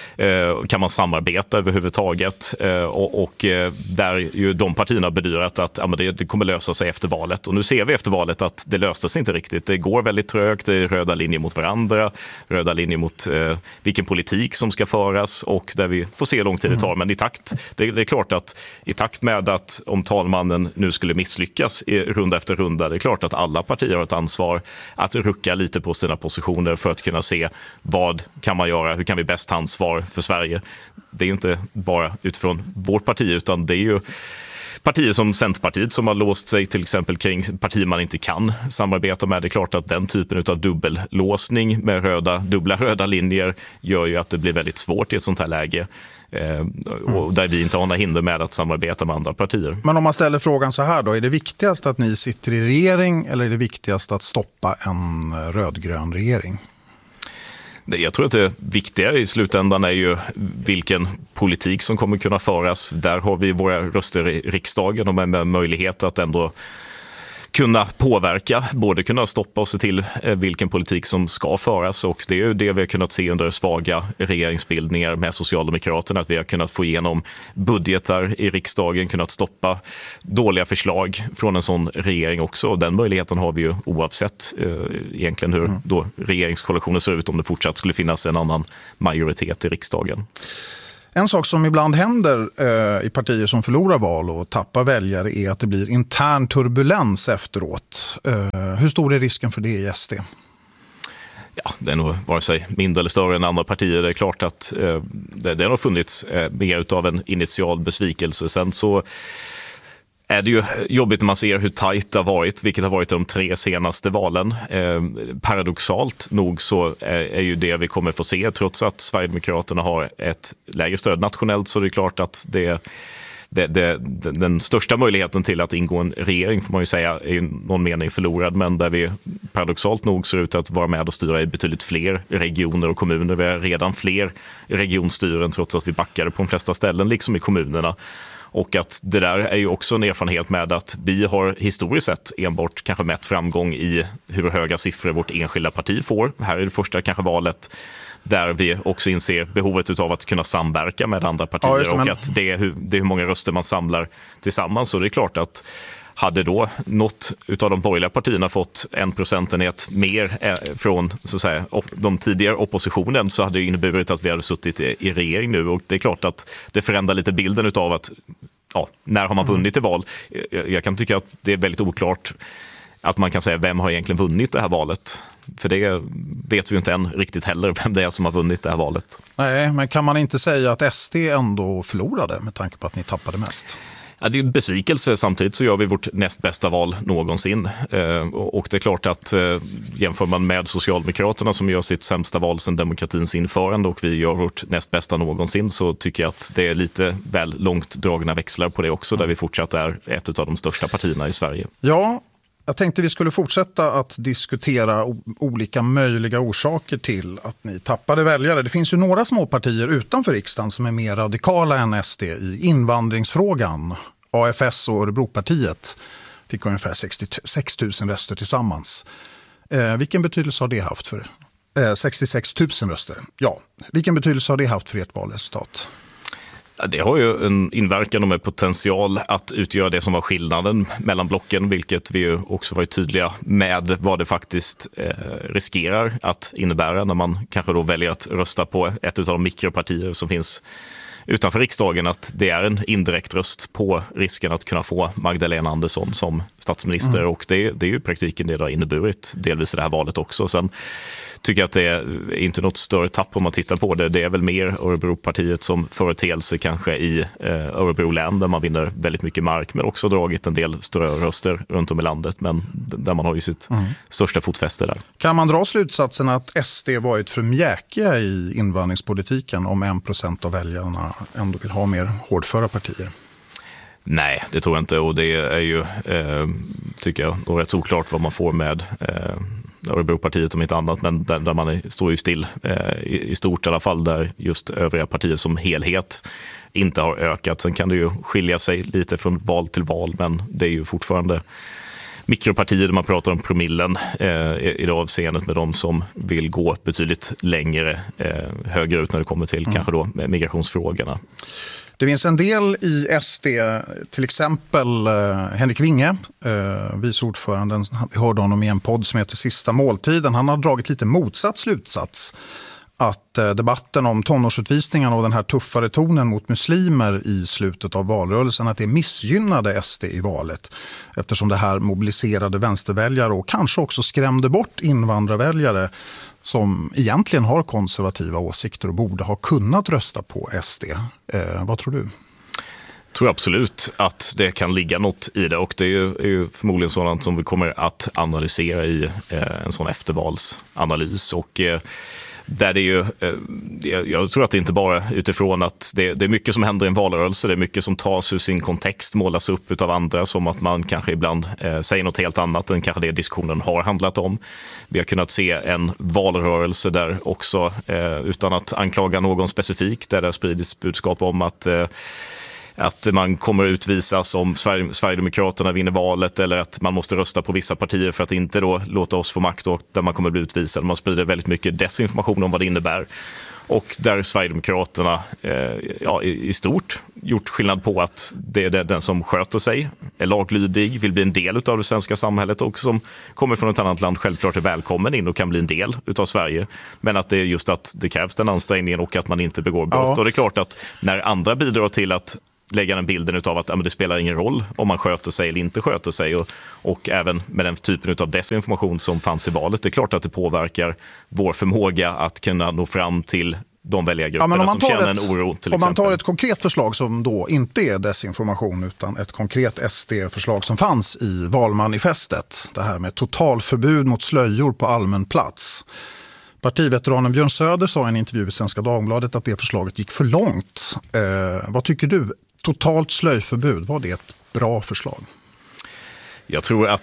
Kan man samarbeta överhuvudtaget? Och där ju de partierna bedyrat att det kommer lösa sig efter valet. Och nu ser vi efter valet att det löste sig inte riktigt. Det går väldigt trögt, det är röda linjer mot varandra, röda linjer mot vilken politik som ska föras, och där vi får se hur lång tid det tar. Men det är klart att i takt med att om talmannen nu skulle misslyckas i runda efter runda, det är klart att alla partier har ett ansvar att rucka lite på sina positioner för att kunna se vad kan man göra, hur kan vi bäst ta ansvar för Sverige. Det är ju inte bara utifrån vårt parti, utan det är ju partier som Centerpartiet som har låst sig till exempel kring partier man inte kan samarbeta med. Det är klart att den typen av dubbellåsning med dubbla röda linjer gör ju att det blir väldigt svårt i ett sånt här läge. Och där vi inte har några hinder med att samarbeta med andra partier. Men om man ställer frågan så här då, är det viktigast att ni sitter i regering eller är det viktigast att stoppa en rödgrön regering? Jag tror att det viktiga i slutändan är ju vilken politik som kommer kunna föras. Där har vi våra röster i riksdagen och med möjlighet att ändå kunna påverka, både kunna stoppa och se till vilken politik som ska föras, och det är ju det vi har kunnat se under svaga regeringsbildningar med Socialdemokraterna, att vi har kunnat få igenom budgetar i riksdagen, kunnat stoppa dåliga förslag från en sån regering också, och den möjligheten har vi ju oavsett egentligen hur då regeringskoalitionen ser ut, om det fortsatt skulle finnas en annan majoritet i riksdagen. En sak som ibland händer i partier som förlorar val och tappar väljare är att det blir intern turbulens efteråt. Hur stor är risken för det i SD? Ja, det är nog vare sig mindre eller större än andra partier. Det är klart att det har nog funnits mer av en initial besvikelse. Sen så är det ju jobbigt när man ser hur tajt det har varit, vilket har varit de 3 senaste valen. Paradoxalt nog så är ju det vi kommer få se, trots att Sverigedemokraterna har ett lägre stöd nationellt, så det är klart att den största möjligheten till att ingå en regering, får man ju säga, är ju någon mening förlorad, men där vi paradoxalt nog ser ut att vara med och styra i betydligt fler regioner och kommuner. Vi har redan fler regionstyren trots att vi backade på de flesta ställen, liksom i kommunerna. Och att det där är ju också en erfarenhet med att vi har historiskt sett enbart kanske mätt framgång i hur höga siffror vårt enskilda parti får. Här är det första kanske valet där vi också inser behovet av att kunna samverka med andra partier, och att det är hur många röster man samlar tillsammans. Och det är klart att hade då något utav de borgerliga partierna fått 1 procentenhet mer från så att säga, de tidigare oppositionen, så hade det inneburit att vi hade suttit i regering nu. Och det är klart att det förändrar lite bilden utav att när har man vunnit i val? Jag kan tycka att det är väldigt oklart att man kan säga vem har egentligen vunnit det här valet. För det vet vi ju inte än riktigt heller, vem det är som har vunnit det här valet. Nej, men kan man inte säga att SD ändå förlorade med tanke på att ni tappade mest? Ja, det är en besvikelse. Samtidigt så gör vi vårt näst bästa val någonsin. Och det är klart att jämför man med Socialdemokraterna som gör sitt sämsta val sedan demokratins införande och vi gör vårt näst bästa någonsin, så tycker jag att det är lite väl långt dragna växlar på det också, där vi fortsatt är ett av de största partierna i Sverige. Ja, jag tänkte vi skulle fortsätta att diskutera olika möjliga orsaker till att ni tappade väljare. Det finns ju några små partier utanför riksdagen som är mer radikala än SD i invandringsfrågan. AFS och Örebropartiet fick ungefär 66 000 röster tillsammans. Vilken betydelse har det haft för 66 000 röster? Ja, vilken betydelse har det haft för ert valresultat? Det har ju en inverkan och med potential att utgöra det som var skillnaden mellan blocken, vilket vi ju också varit tydliga med vad det faktiskt riskerar att innebära när man kanske då väljer att rösta på ett av de mikropartier som finns utanför riksdagen, att det är en indirekt röst på risken att kunna få Magdalena Andersson som statsminister. Och det är ju i praktiken det har inneburit delvis i det här valet också. Sen tycker jag att det är inte något större tapp om man tittar på det. Det är väl mer Örebropartiet som företeelse kanske i Örebro län, där man vinner väldigt mycket mark, men också dragit en del större röster runt om i landet, men där man har ju sitt största fotfäste där. Kan man dra slutsatsen att SD varit för mjäkiga i invandringspolitiken om 1% av väljarna ändå vill ha mer hårdföra partier? Nej, det tror jag inte, och det är ju, tycker jag, rätt oklart vad man får med Örebropartiet om inte annat, men där man står ju still i stort i alla fall, där just övriga partier som helhet inte har ökat. Sen kan det ju skilja sig lite från val till val, men det är ju fortfarande mikropartier där man pratar om promillen i det avseendet, med de som vill gå betydligt längre högre ut när det kommer till kanske då migrationsfrågorna. Det finns en del i SD, till exempel Henrik Winge, vice ordföranden. Vi hörde honom i en podd som heter Sista måltiden. Han har dragit lite motsatt slutsats. Att debatten om tonårsutvisningen och den här tuffare tonen mot muslimer i slutet av valrörelsen, att det missgynnade SD i valet. Eftersom det här mobiliserade vänsterväljare och kanske också skrämde bort invandrarväljare som egentligen har konservativa åsikter och borde ha kunnat rösta på SD. Vad tror du? Jag tror absolut att det kan ligga något i det, och det är ju förmodligen sådant som vi kommer att analysera i en sån eftervalsanalys. Och där det är ju, jag tror att det inte bara utifrån att det är mycket som händer i en valrörelse, det är mycket som tas ur sin kontext, målas upp av andra som att man kanske ibland säger något helt annat än kanske det diskussionen har handlat om. Vi har kunnat se en valrörelse där också, utan att anklaga någon specifik, där det har spridits budskap om att man kommer utvisas om Sverigedemokraterna vinner valet, eller att man måste rösta på vissa partier för att inte då låta oss få makt, och där man kommer bli utvisad. Man sprider väldigt mycket desinformation om vad det innebär. Och där Sverigedemokraterna i stort gjort skillnad på att det är den som sköter sig, är laglydig, vill bli en del av det svenska samhället och som kommer från ett annat land självklart är välkommen in och kan bli en del av Sverige. Men att det är just att det krävs den ansträngningen och att man inte begår brott. Ja. Och det är klart att när andra bidrar till att lägga den bilden av att det spelar ingen roll om man sköter sig eller inte sköter sig, och även med den typen av desinformation som fanns i valet, det är klart att det påverkar vår förmåga att kunna nå fram till de väljargrupperna som känner en oro. Om man tar ett konkret förslag som då inte är desinformation utan ett konkret SD-förslag som fanns i valmanifestet, det här med totalförbud mot slöjor på allmän plats. Partiveteranen Björn Söder sa i en intervju i Svenska Dagbladet att det förslaget gick för långt. Vad tycker du? Totalt slöjförbud, var det ett bra förslag? Jag tror att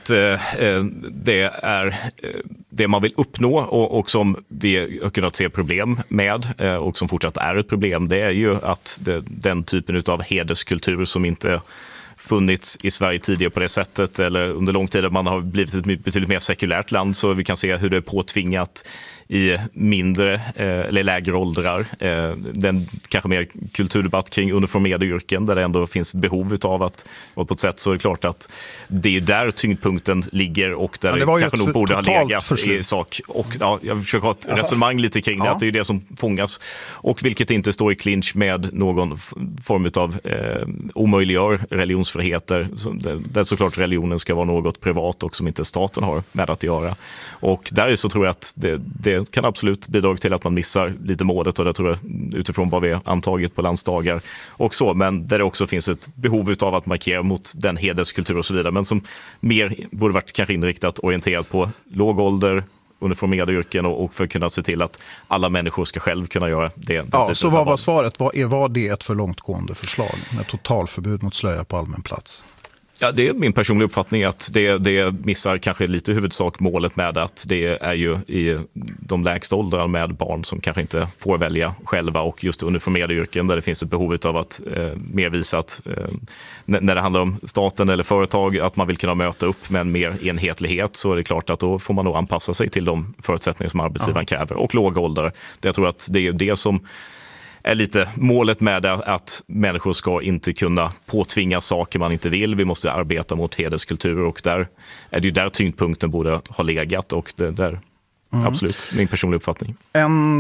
det är det man vill uppnå och som vi har kunnat se problem med och som fortsatt är ett problem, det är ju att den typen av hederskultur som inte funnits i Sverige tidigare på det sättet, eller under lång tid att man har blivit ett betydligt mer sekulärt land, så vi kan se hur det är påtvingat i mindre eller lägre åldrar. Den kanske mer kulturdebatt kring uniformerade yrken där det ändå finns behov av att vara på ett sätt, så är det klart att det är där tyngdpunkten ligger och där det kanske nog borde ha legat i sak. Och jag försöker ha ett resonemang lite kring det, att det är det som fångas och vilket inte står i clinch med någon form av omöjliggör religionsfriheter, där såklart religionen ska vara något privat och som inte staten har med att göra. Och där så tror jag att det kan absolut bidra till att man missar lite målet, och det tror jag utifrån vad vi har antagit på landsdagar och så, men där det också finns ett behov av att markera mot den hederskultur och så vidare, men som mer borde varit kanske inriktat, orienterat på låg ålder, uniformerade yrken och för att kunna se till att alla människor ska själv kunna göra det. Ja, så vad var svaret? Var det ett för långtgående förslag med totalförbud mot slöja på allmän plats? Ja, det är min personliga uppfattning att det missar kanske lite huvudsak målet med att det är ju i de lägsta åldrarna med barn som kanske inte får välja själva, och just uniformerade yrken där det finns ett behov av att mer visa att när det handlar om staten eller företag att man vill kunna möta upp med en mer enhetlighet, så är det klart att då får man nog anpassa sig till de förutsättningar som arbetsgivaren kräver, och låga åldrar. Jag tror att det är det som är lite målet med att människor ska inte kunna påtvinga saker man inte vill. Vi måste arbeta mot hederskultur, och där är det ju där tyngdpunkten borde ha legat, och det där absolut min personliga uppfattning. En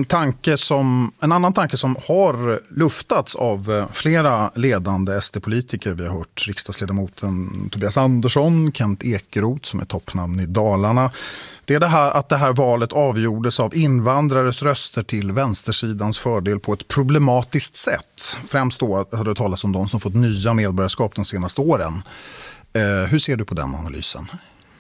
annan tanke som har luftats av flera ledande SD-politiker, vi har hört riksdagsledamoten Tobias Andersson, Kent Ekeroth som är toppnamn i Dalarna. Det är det här att det här valet avgjordes av invandrares röster till vänstersidans fördel på ett problematiskt sätt. Främst då har det talats om de som fått nya medborgarskap de senaste åren. Hur ser du på den analysen?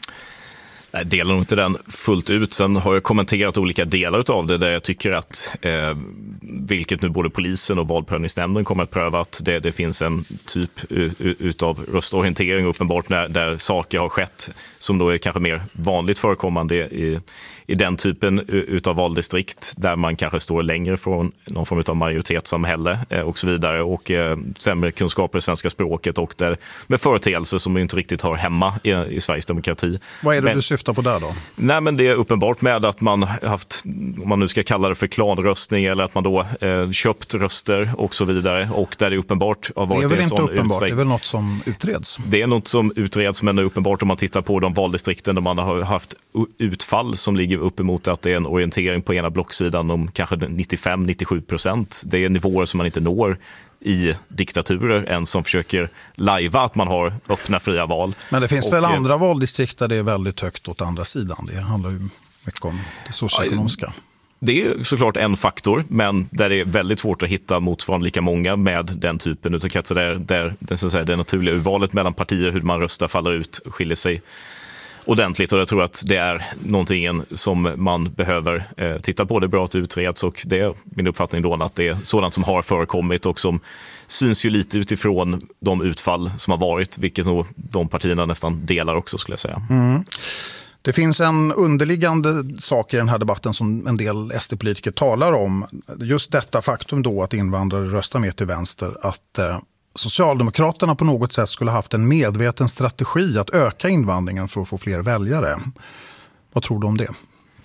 Jag delar nog inte den fullt ut. Sen har jag kommenterat olika delar av det där jag tycker att vilket nu både polisen och valprövningsnämnden kommer att pröva, att det finns en typ utav röstorientering uppenbart där saker har skett som då är kanske mer vanligt förekommande i den typen utav valdistrikt där man kanske står längre från någon form av majoritetssamhälle och så vidare, och sämre kunskaper i svenska språket och där med företeelser som inte riktigt hör hemma i Sveriges demokrati. Vad är det du syftar på där då? Nej, men det är uppenbart med att man haft, om man nu ska kalla det för klanröstning, eller att man då köpt röster och så vidare, och där det uppenbart har varit det är väl inte uppenbart, utsträck. Det är väl något som utreds? Det är något som utreds, men det är uppenbart om man tittar på de valdistrikten där man har haft utfall som ligger uppemot att det är en orientering på ena blocksidan om kanske 95-97%. Det är nivåer som man inte når i diktaturer än som försöker lajva att man har öppna fria val. Men det finns väl andra valdistrikt där det är väldigt högt åt andra sidan. Det handlar ju mycket om det socioekonomiska. Det är såklart en faktor, men där det är väldigt svårt att hitta motsvarande lika många med den typen av kretsar där det naturliga urvalet mellan partier, hur man röstar, faller ut, skiljer sig ordentligt, och jag tror att det är någonting som man behöver titta på. Det är bra att det utreds, och det är min uppfattning då att det är sådant som har förekommit och som syns ju lite utifrån de utfall som har varit, vilket nog de partierna nästan delar också, skulle jag säga. Det finns en underliggande sak i den här debatten som en del SD-politiker talar om. Just detta faktum då att invandrare röstar mer till vänster, att Socialdemokraterna på något sätt skulle haft en medveten strategi att öka invandringen för att få fler väljare. Vad tror du om det?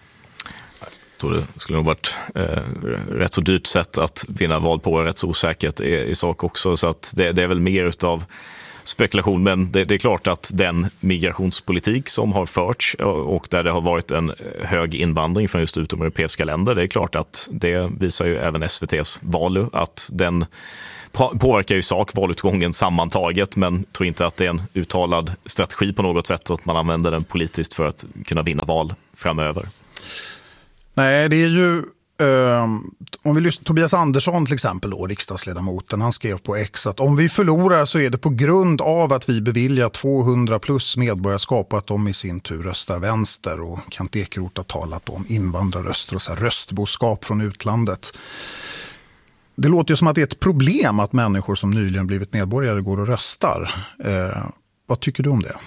Jag tror det skulle nog varit rätt så dyrt sätt att vinna val på, rätt så osäkert i sak också. Så att det är väl mer utav spekulation, men det är klart att den migrationspolitik som har förts och där det har varit en hög invandring från just utomeuropeiska länder, det är klart att det visar ju även SVT:s val att den påverkar ju sak valutgången sammantaget, men tror inte att det är en uttalad strategi på något sätt att man använder den politiskt för att kunna vinna val framöver. Nej, det är ju om vi lyssnar Tobias Andersson till exempel då, riksdagsledamoten, han skrev på X att om vi förlorar så är det på grund av att vi beviljar 200 plus medborgarskap och att de i sin tur röstar vänster, och Kent Ekeroth har talat om invandrarröster och så här röstboskap från utlandet. Det låter ju som att det är ett problem att människor som nyligen blivit medborgare går och röstar. Vad tycker du om det?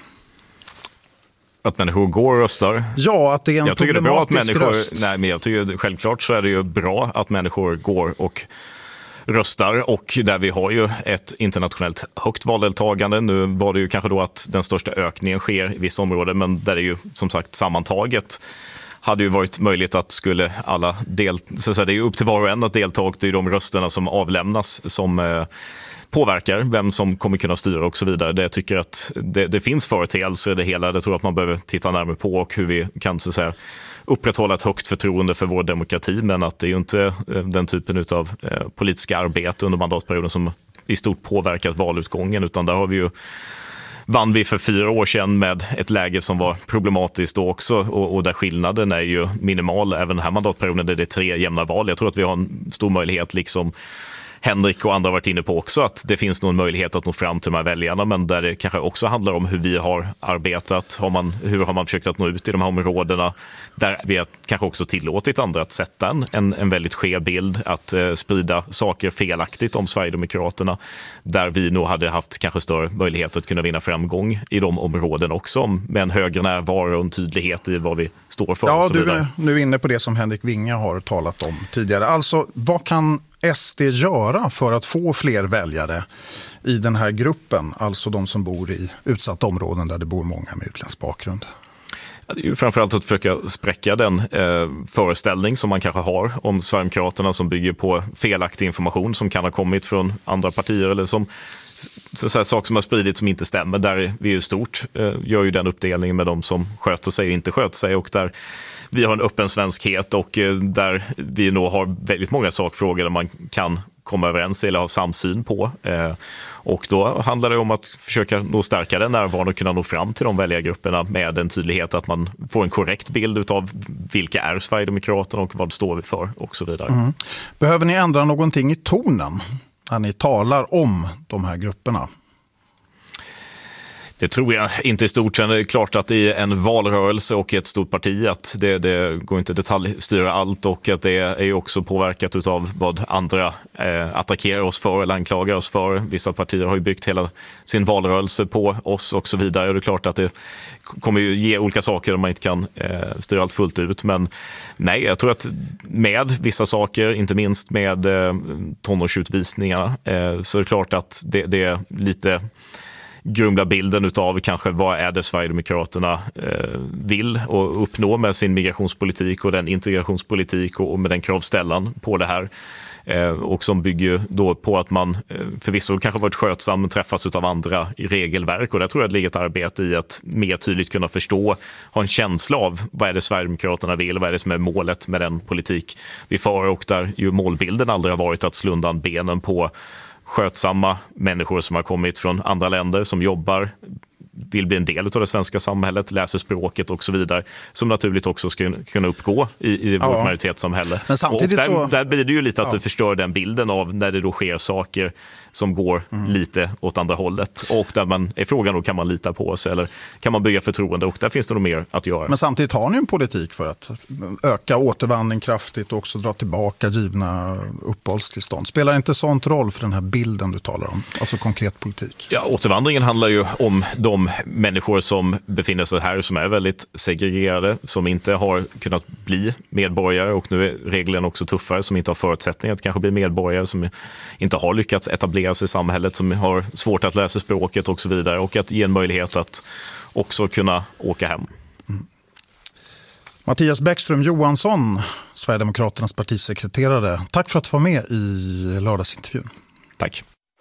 Att människor går och röstar? Ja, att det är en problematisk röst. Nej, men jag tycker självklart så är det ju bra att människor går och röstar, och där vi har ju ett internationellt högt valdeltagande. Nu var det ju kanske då att den största ökningen sker i vissa områden, men där är ju som sagt sammantaget hade ju varit möjligt att skulle alla så det är ju upp till var och en att delta, och det är de rösterna som avlämnas som påverkar vem som kommer kunna styra och så vidare. Det tycker att det finns företeelser i det hela. Det tror jag att man behöver titta närmare på, och hur vi kan så att säga upprätthålla ett högt förtroende för vår demokrati, men att det är ju inte den typen av politiska arbete under mandatperioden som i stort påverkat valutgången, utan där har vi ju vann vi för 4 år sedan med ett läge som var problematiskt då också, och där skillnaden är ju minimal även den här mandatperioden där det är 3 jämna val. Jag tror att vi har en stor möjlighet, liksom Henrik och andra har varit inne på också, att det finns nog en möjlighet att nå fram till de här väljarna, men där det kanske också handlar om hur vi har arbetat, hur har man försökt att nå ut i de här områdena, där vi har kanske också tillåtit andra att sätta en väldigt skev bild, att sprida saker felaktigt om Sverigedemokraterna, där vi nog hade haft kanske större möjlighet att kunna vinna framgång i de områden också, med en högre närvaro och en tydlighet i vad vi står för. Ja, du är nu inne på det som Henrik Winge har talat om tidigare. Alltså, vad kan SD göra för att få fler väljare i den här gruppen, alltså de som bor i utsatta områden där det bor många med utländsk bakgrund? Det är ju framförallt att försöka spräcka den föreställning som man kanske har om Sverigedemokraterna, som bygger på felaktig information som kan ha kommit från andra partier, eller som saker som har spridits som inte stämmer, där vi ju stort gör ju den uppdelningen med de som sköter sig och inte sköter sig, och där vi har en öppen svenskhet, och där vi nog har väldigt många sakfrågor där man kan komma överens eller ha samsyn på. Och då handlar det om att försöka nå stärka den närvaron och kunna nå fram till de väljargrupperna med en tydlighet att man får en korrekt bild av vilka är Sverigedemokraterna och vad står vi för och så vidare. Behöver ni ändra någonting i tonen när ni talar om de här grupperna? Det tror jag inte i stort. Sen är det klart att i en valrörelse och ett stort parti att det går inte att detaljstyra allt, och att det är ju också påverkat av vad andra attackerar oss för eller anklagar oss för. Vissa partier har ju byggt hela sin valrörelse på oss och så vidare, och det är klart att det kommer ju ge olika saker om man inte kan styra allt fullt ut. Men nej, jag tror att med vissa saker, inte minst med tonårsutvisningarna, så är det klart att det är lite grumla bilden utav kanske vad är det Sverigedemokraterna vill och uppnå med sin migrationspolitik och den integrationspolitik och med den kravställan på det här. Och som bygger då på att man förvisso kanske varit skötsam men träffas av andra i regelverk, och där tror jag det ligger ett arbete i att mer tydligt kunna förstå, ha en känsla av vad är det Sverigedemokraterna vill, vad är det som är målet med den politik vi för, och där ju målbilden aldrig har varit att slå undan benen på skötsamma människor som har kommit från andra länder, som jobbar, vill bli en del av det svenska samhället, läser språket och så vidare, som naturligt också ska kunna uppgå i vårt majoritetssamhälle. Men samtidigt och där blir det ju lite att det förstör den bilden av när det då sker saker som går lite åt andra hållet. Och där man är frågan då, kan man lita på sig eller kan man bygga förtroende? Och där finns det nog mer att göra. Men samtidigt har ni en politik för att öka återvandring kraftigt och också dra tillbaka givna uppehållstillstånd. Spelar inte sånt roll för den här bilden du talar om? Alltså konkret politik. Ja, återvandringen handlar ju om de människor som befinner sig här som är väldigt segregerade, som inte har kunnat bli medborgare och nu är reglerna också tuffare, som inte har förutsättningar att kanske bli medborgare, som inte har lyckats etablera sig i samhället, som har svårt att läsa språket och så vidare, och att ge en möjlighet att också kunna åka hem. Mattias Bäckström Johansson, Sverigedemokraternas partisekreterare. Tack för att du var med i lördagsintervjun. Tack.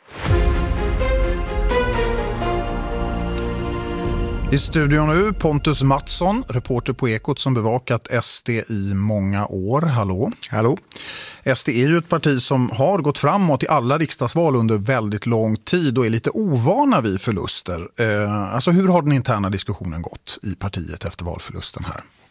I studion nu Pontus Mattsson, reporter på Ekot som bevakat SD i många år. Hallå. Hallå. SD är ju ett parti som har gått framåt i alla riksdagsval under väldigt lång tid och är lite ovana vid förluster. Alltså hur har den interna diskussionen gått i partiet efter valförlusten här?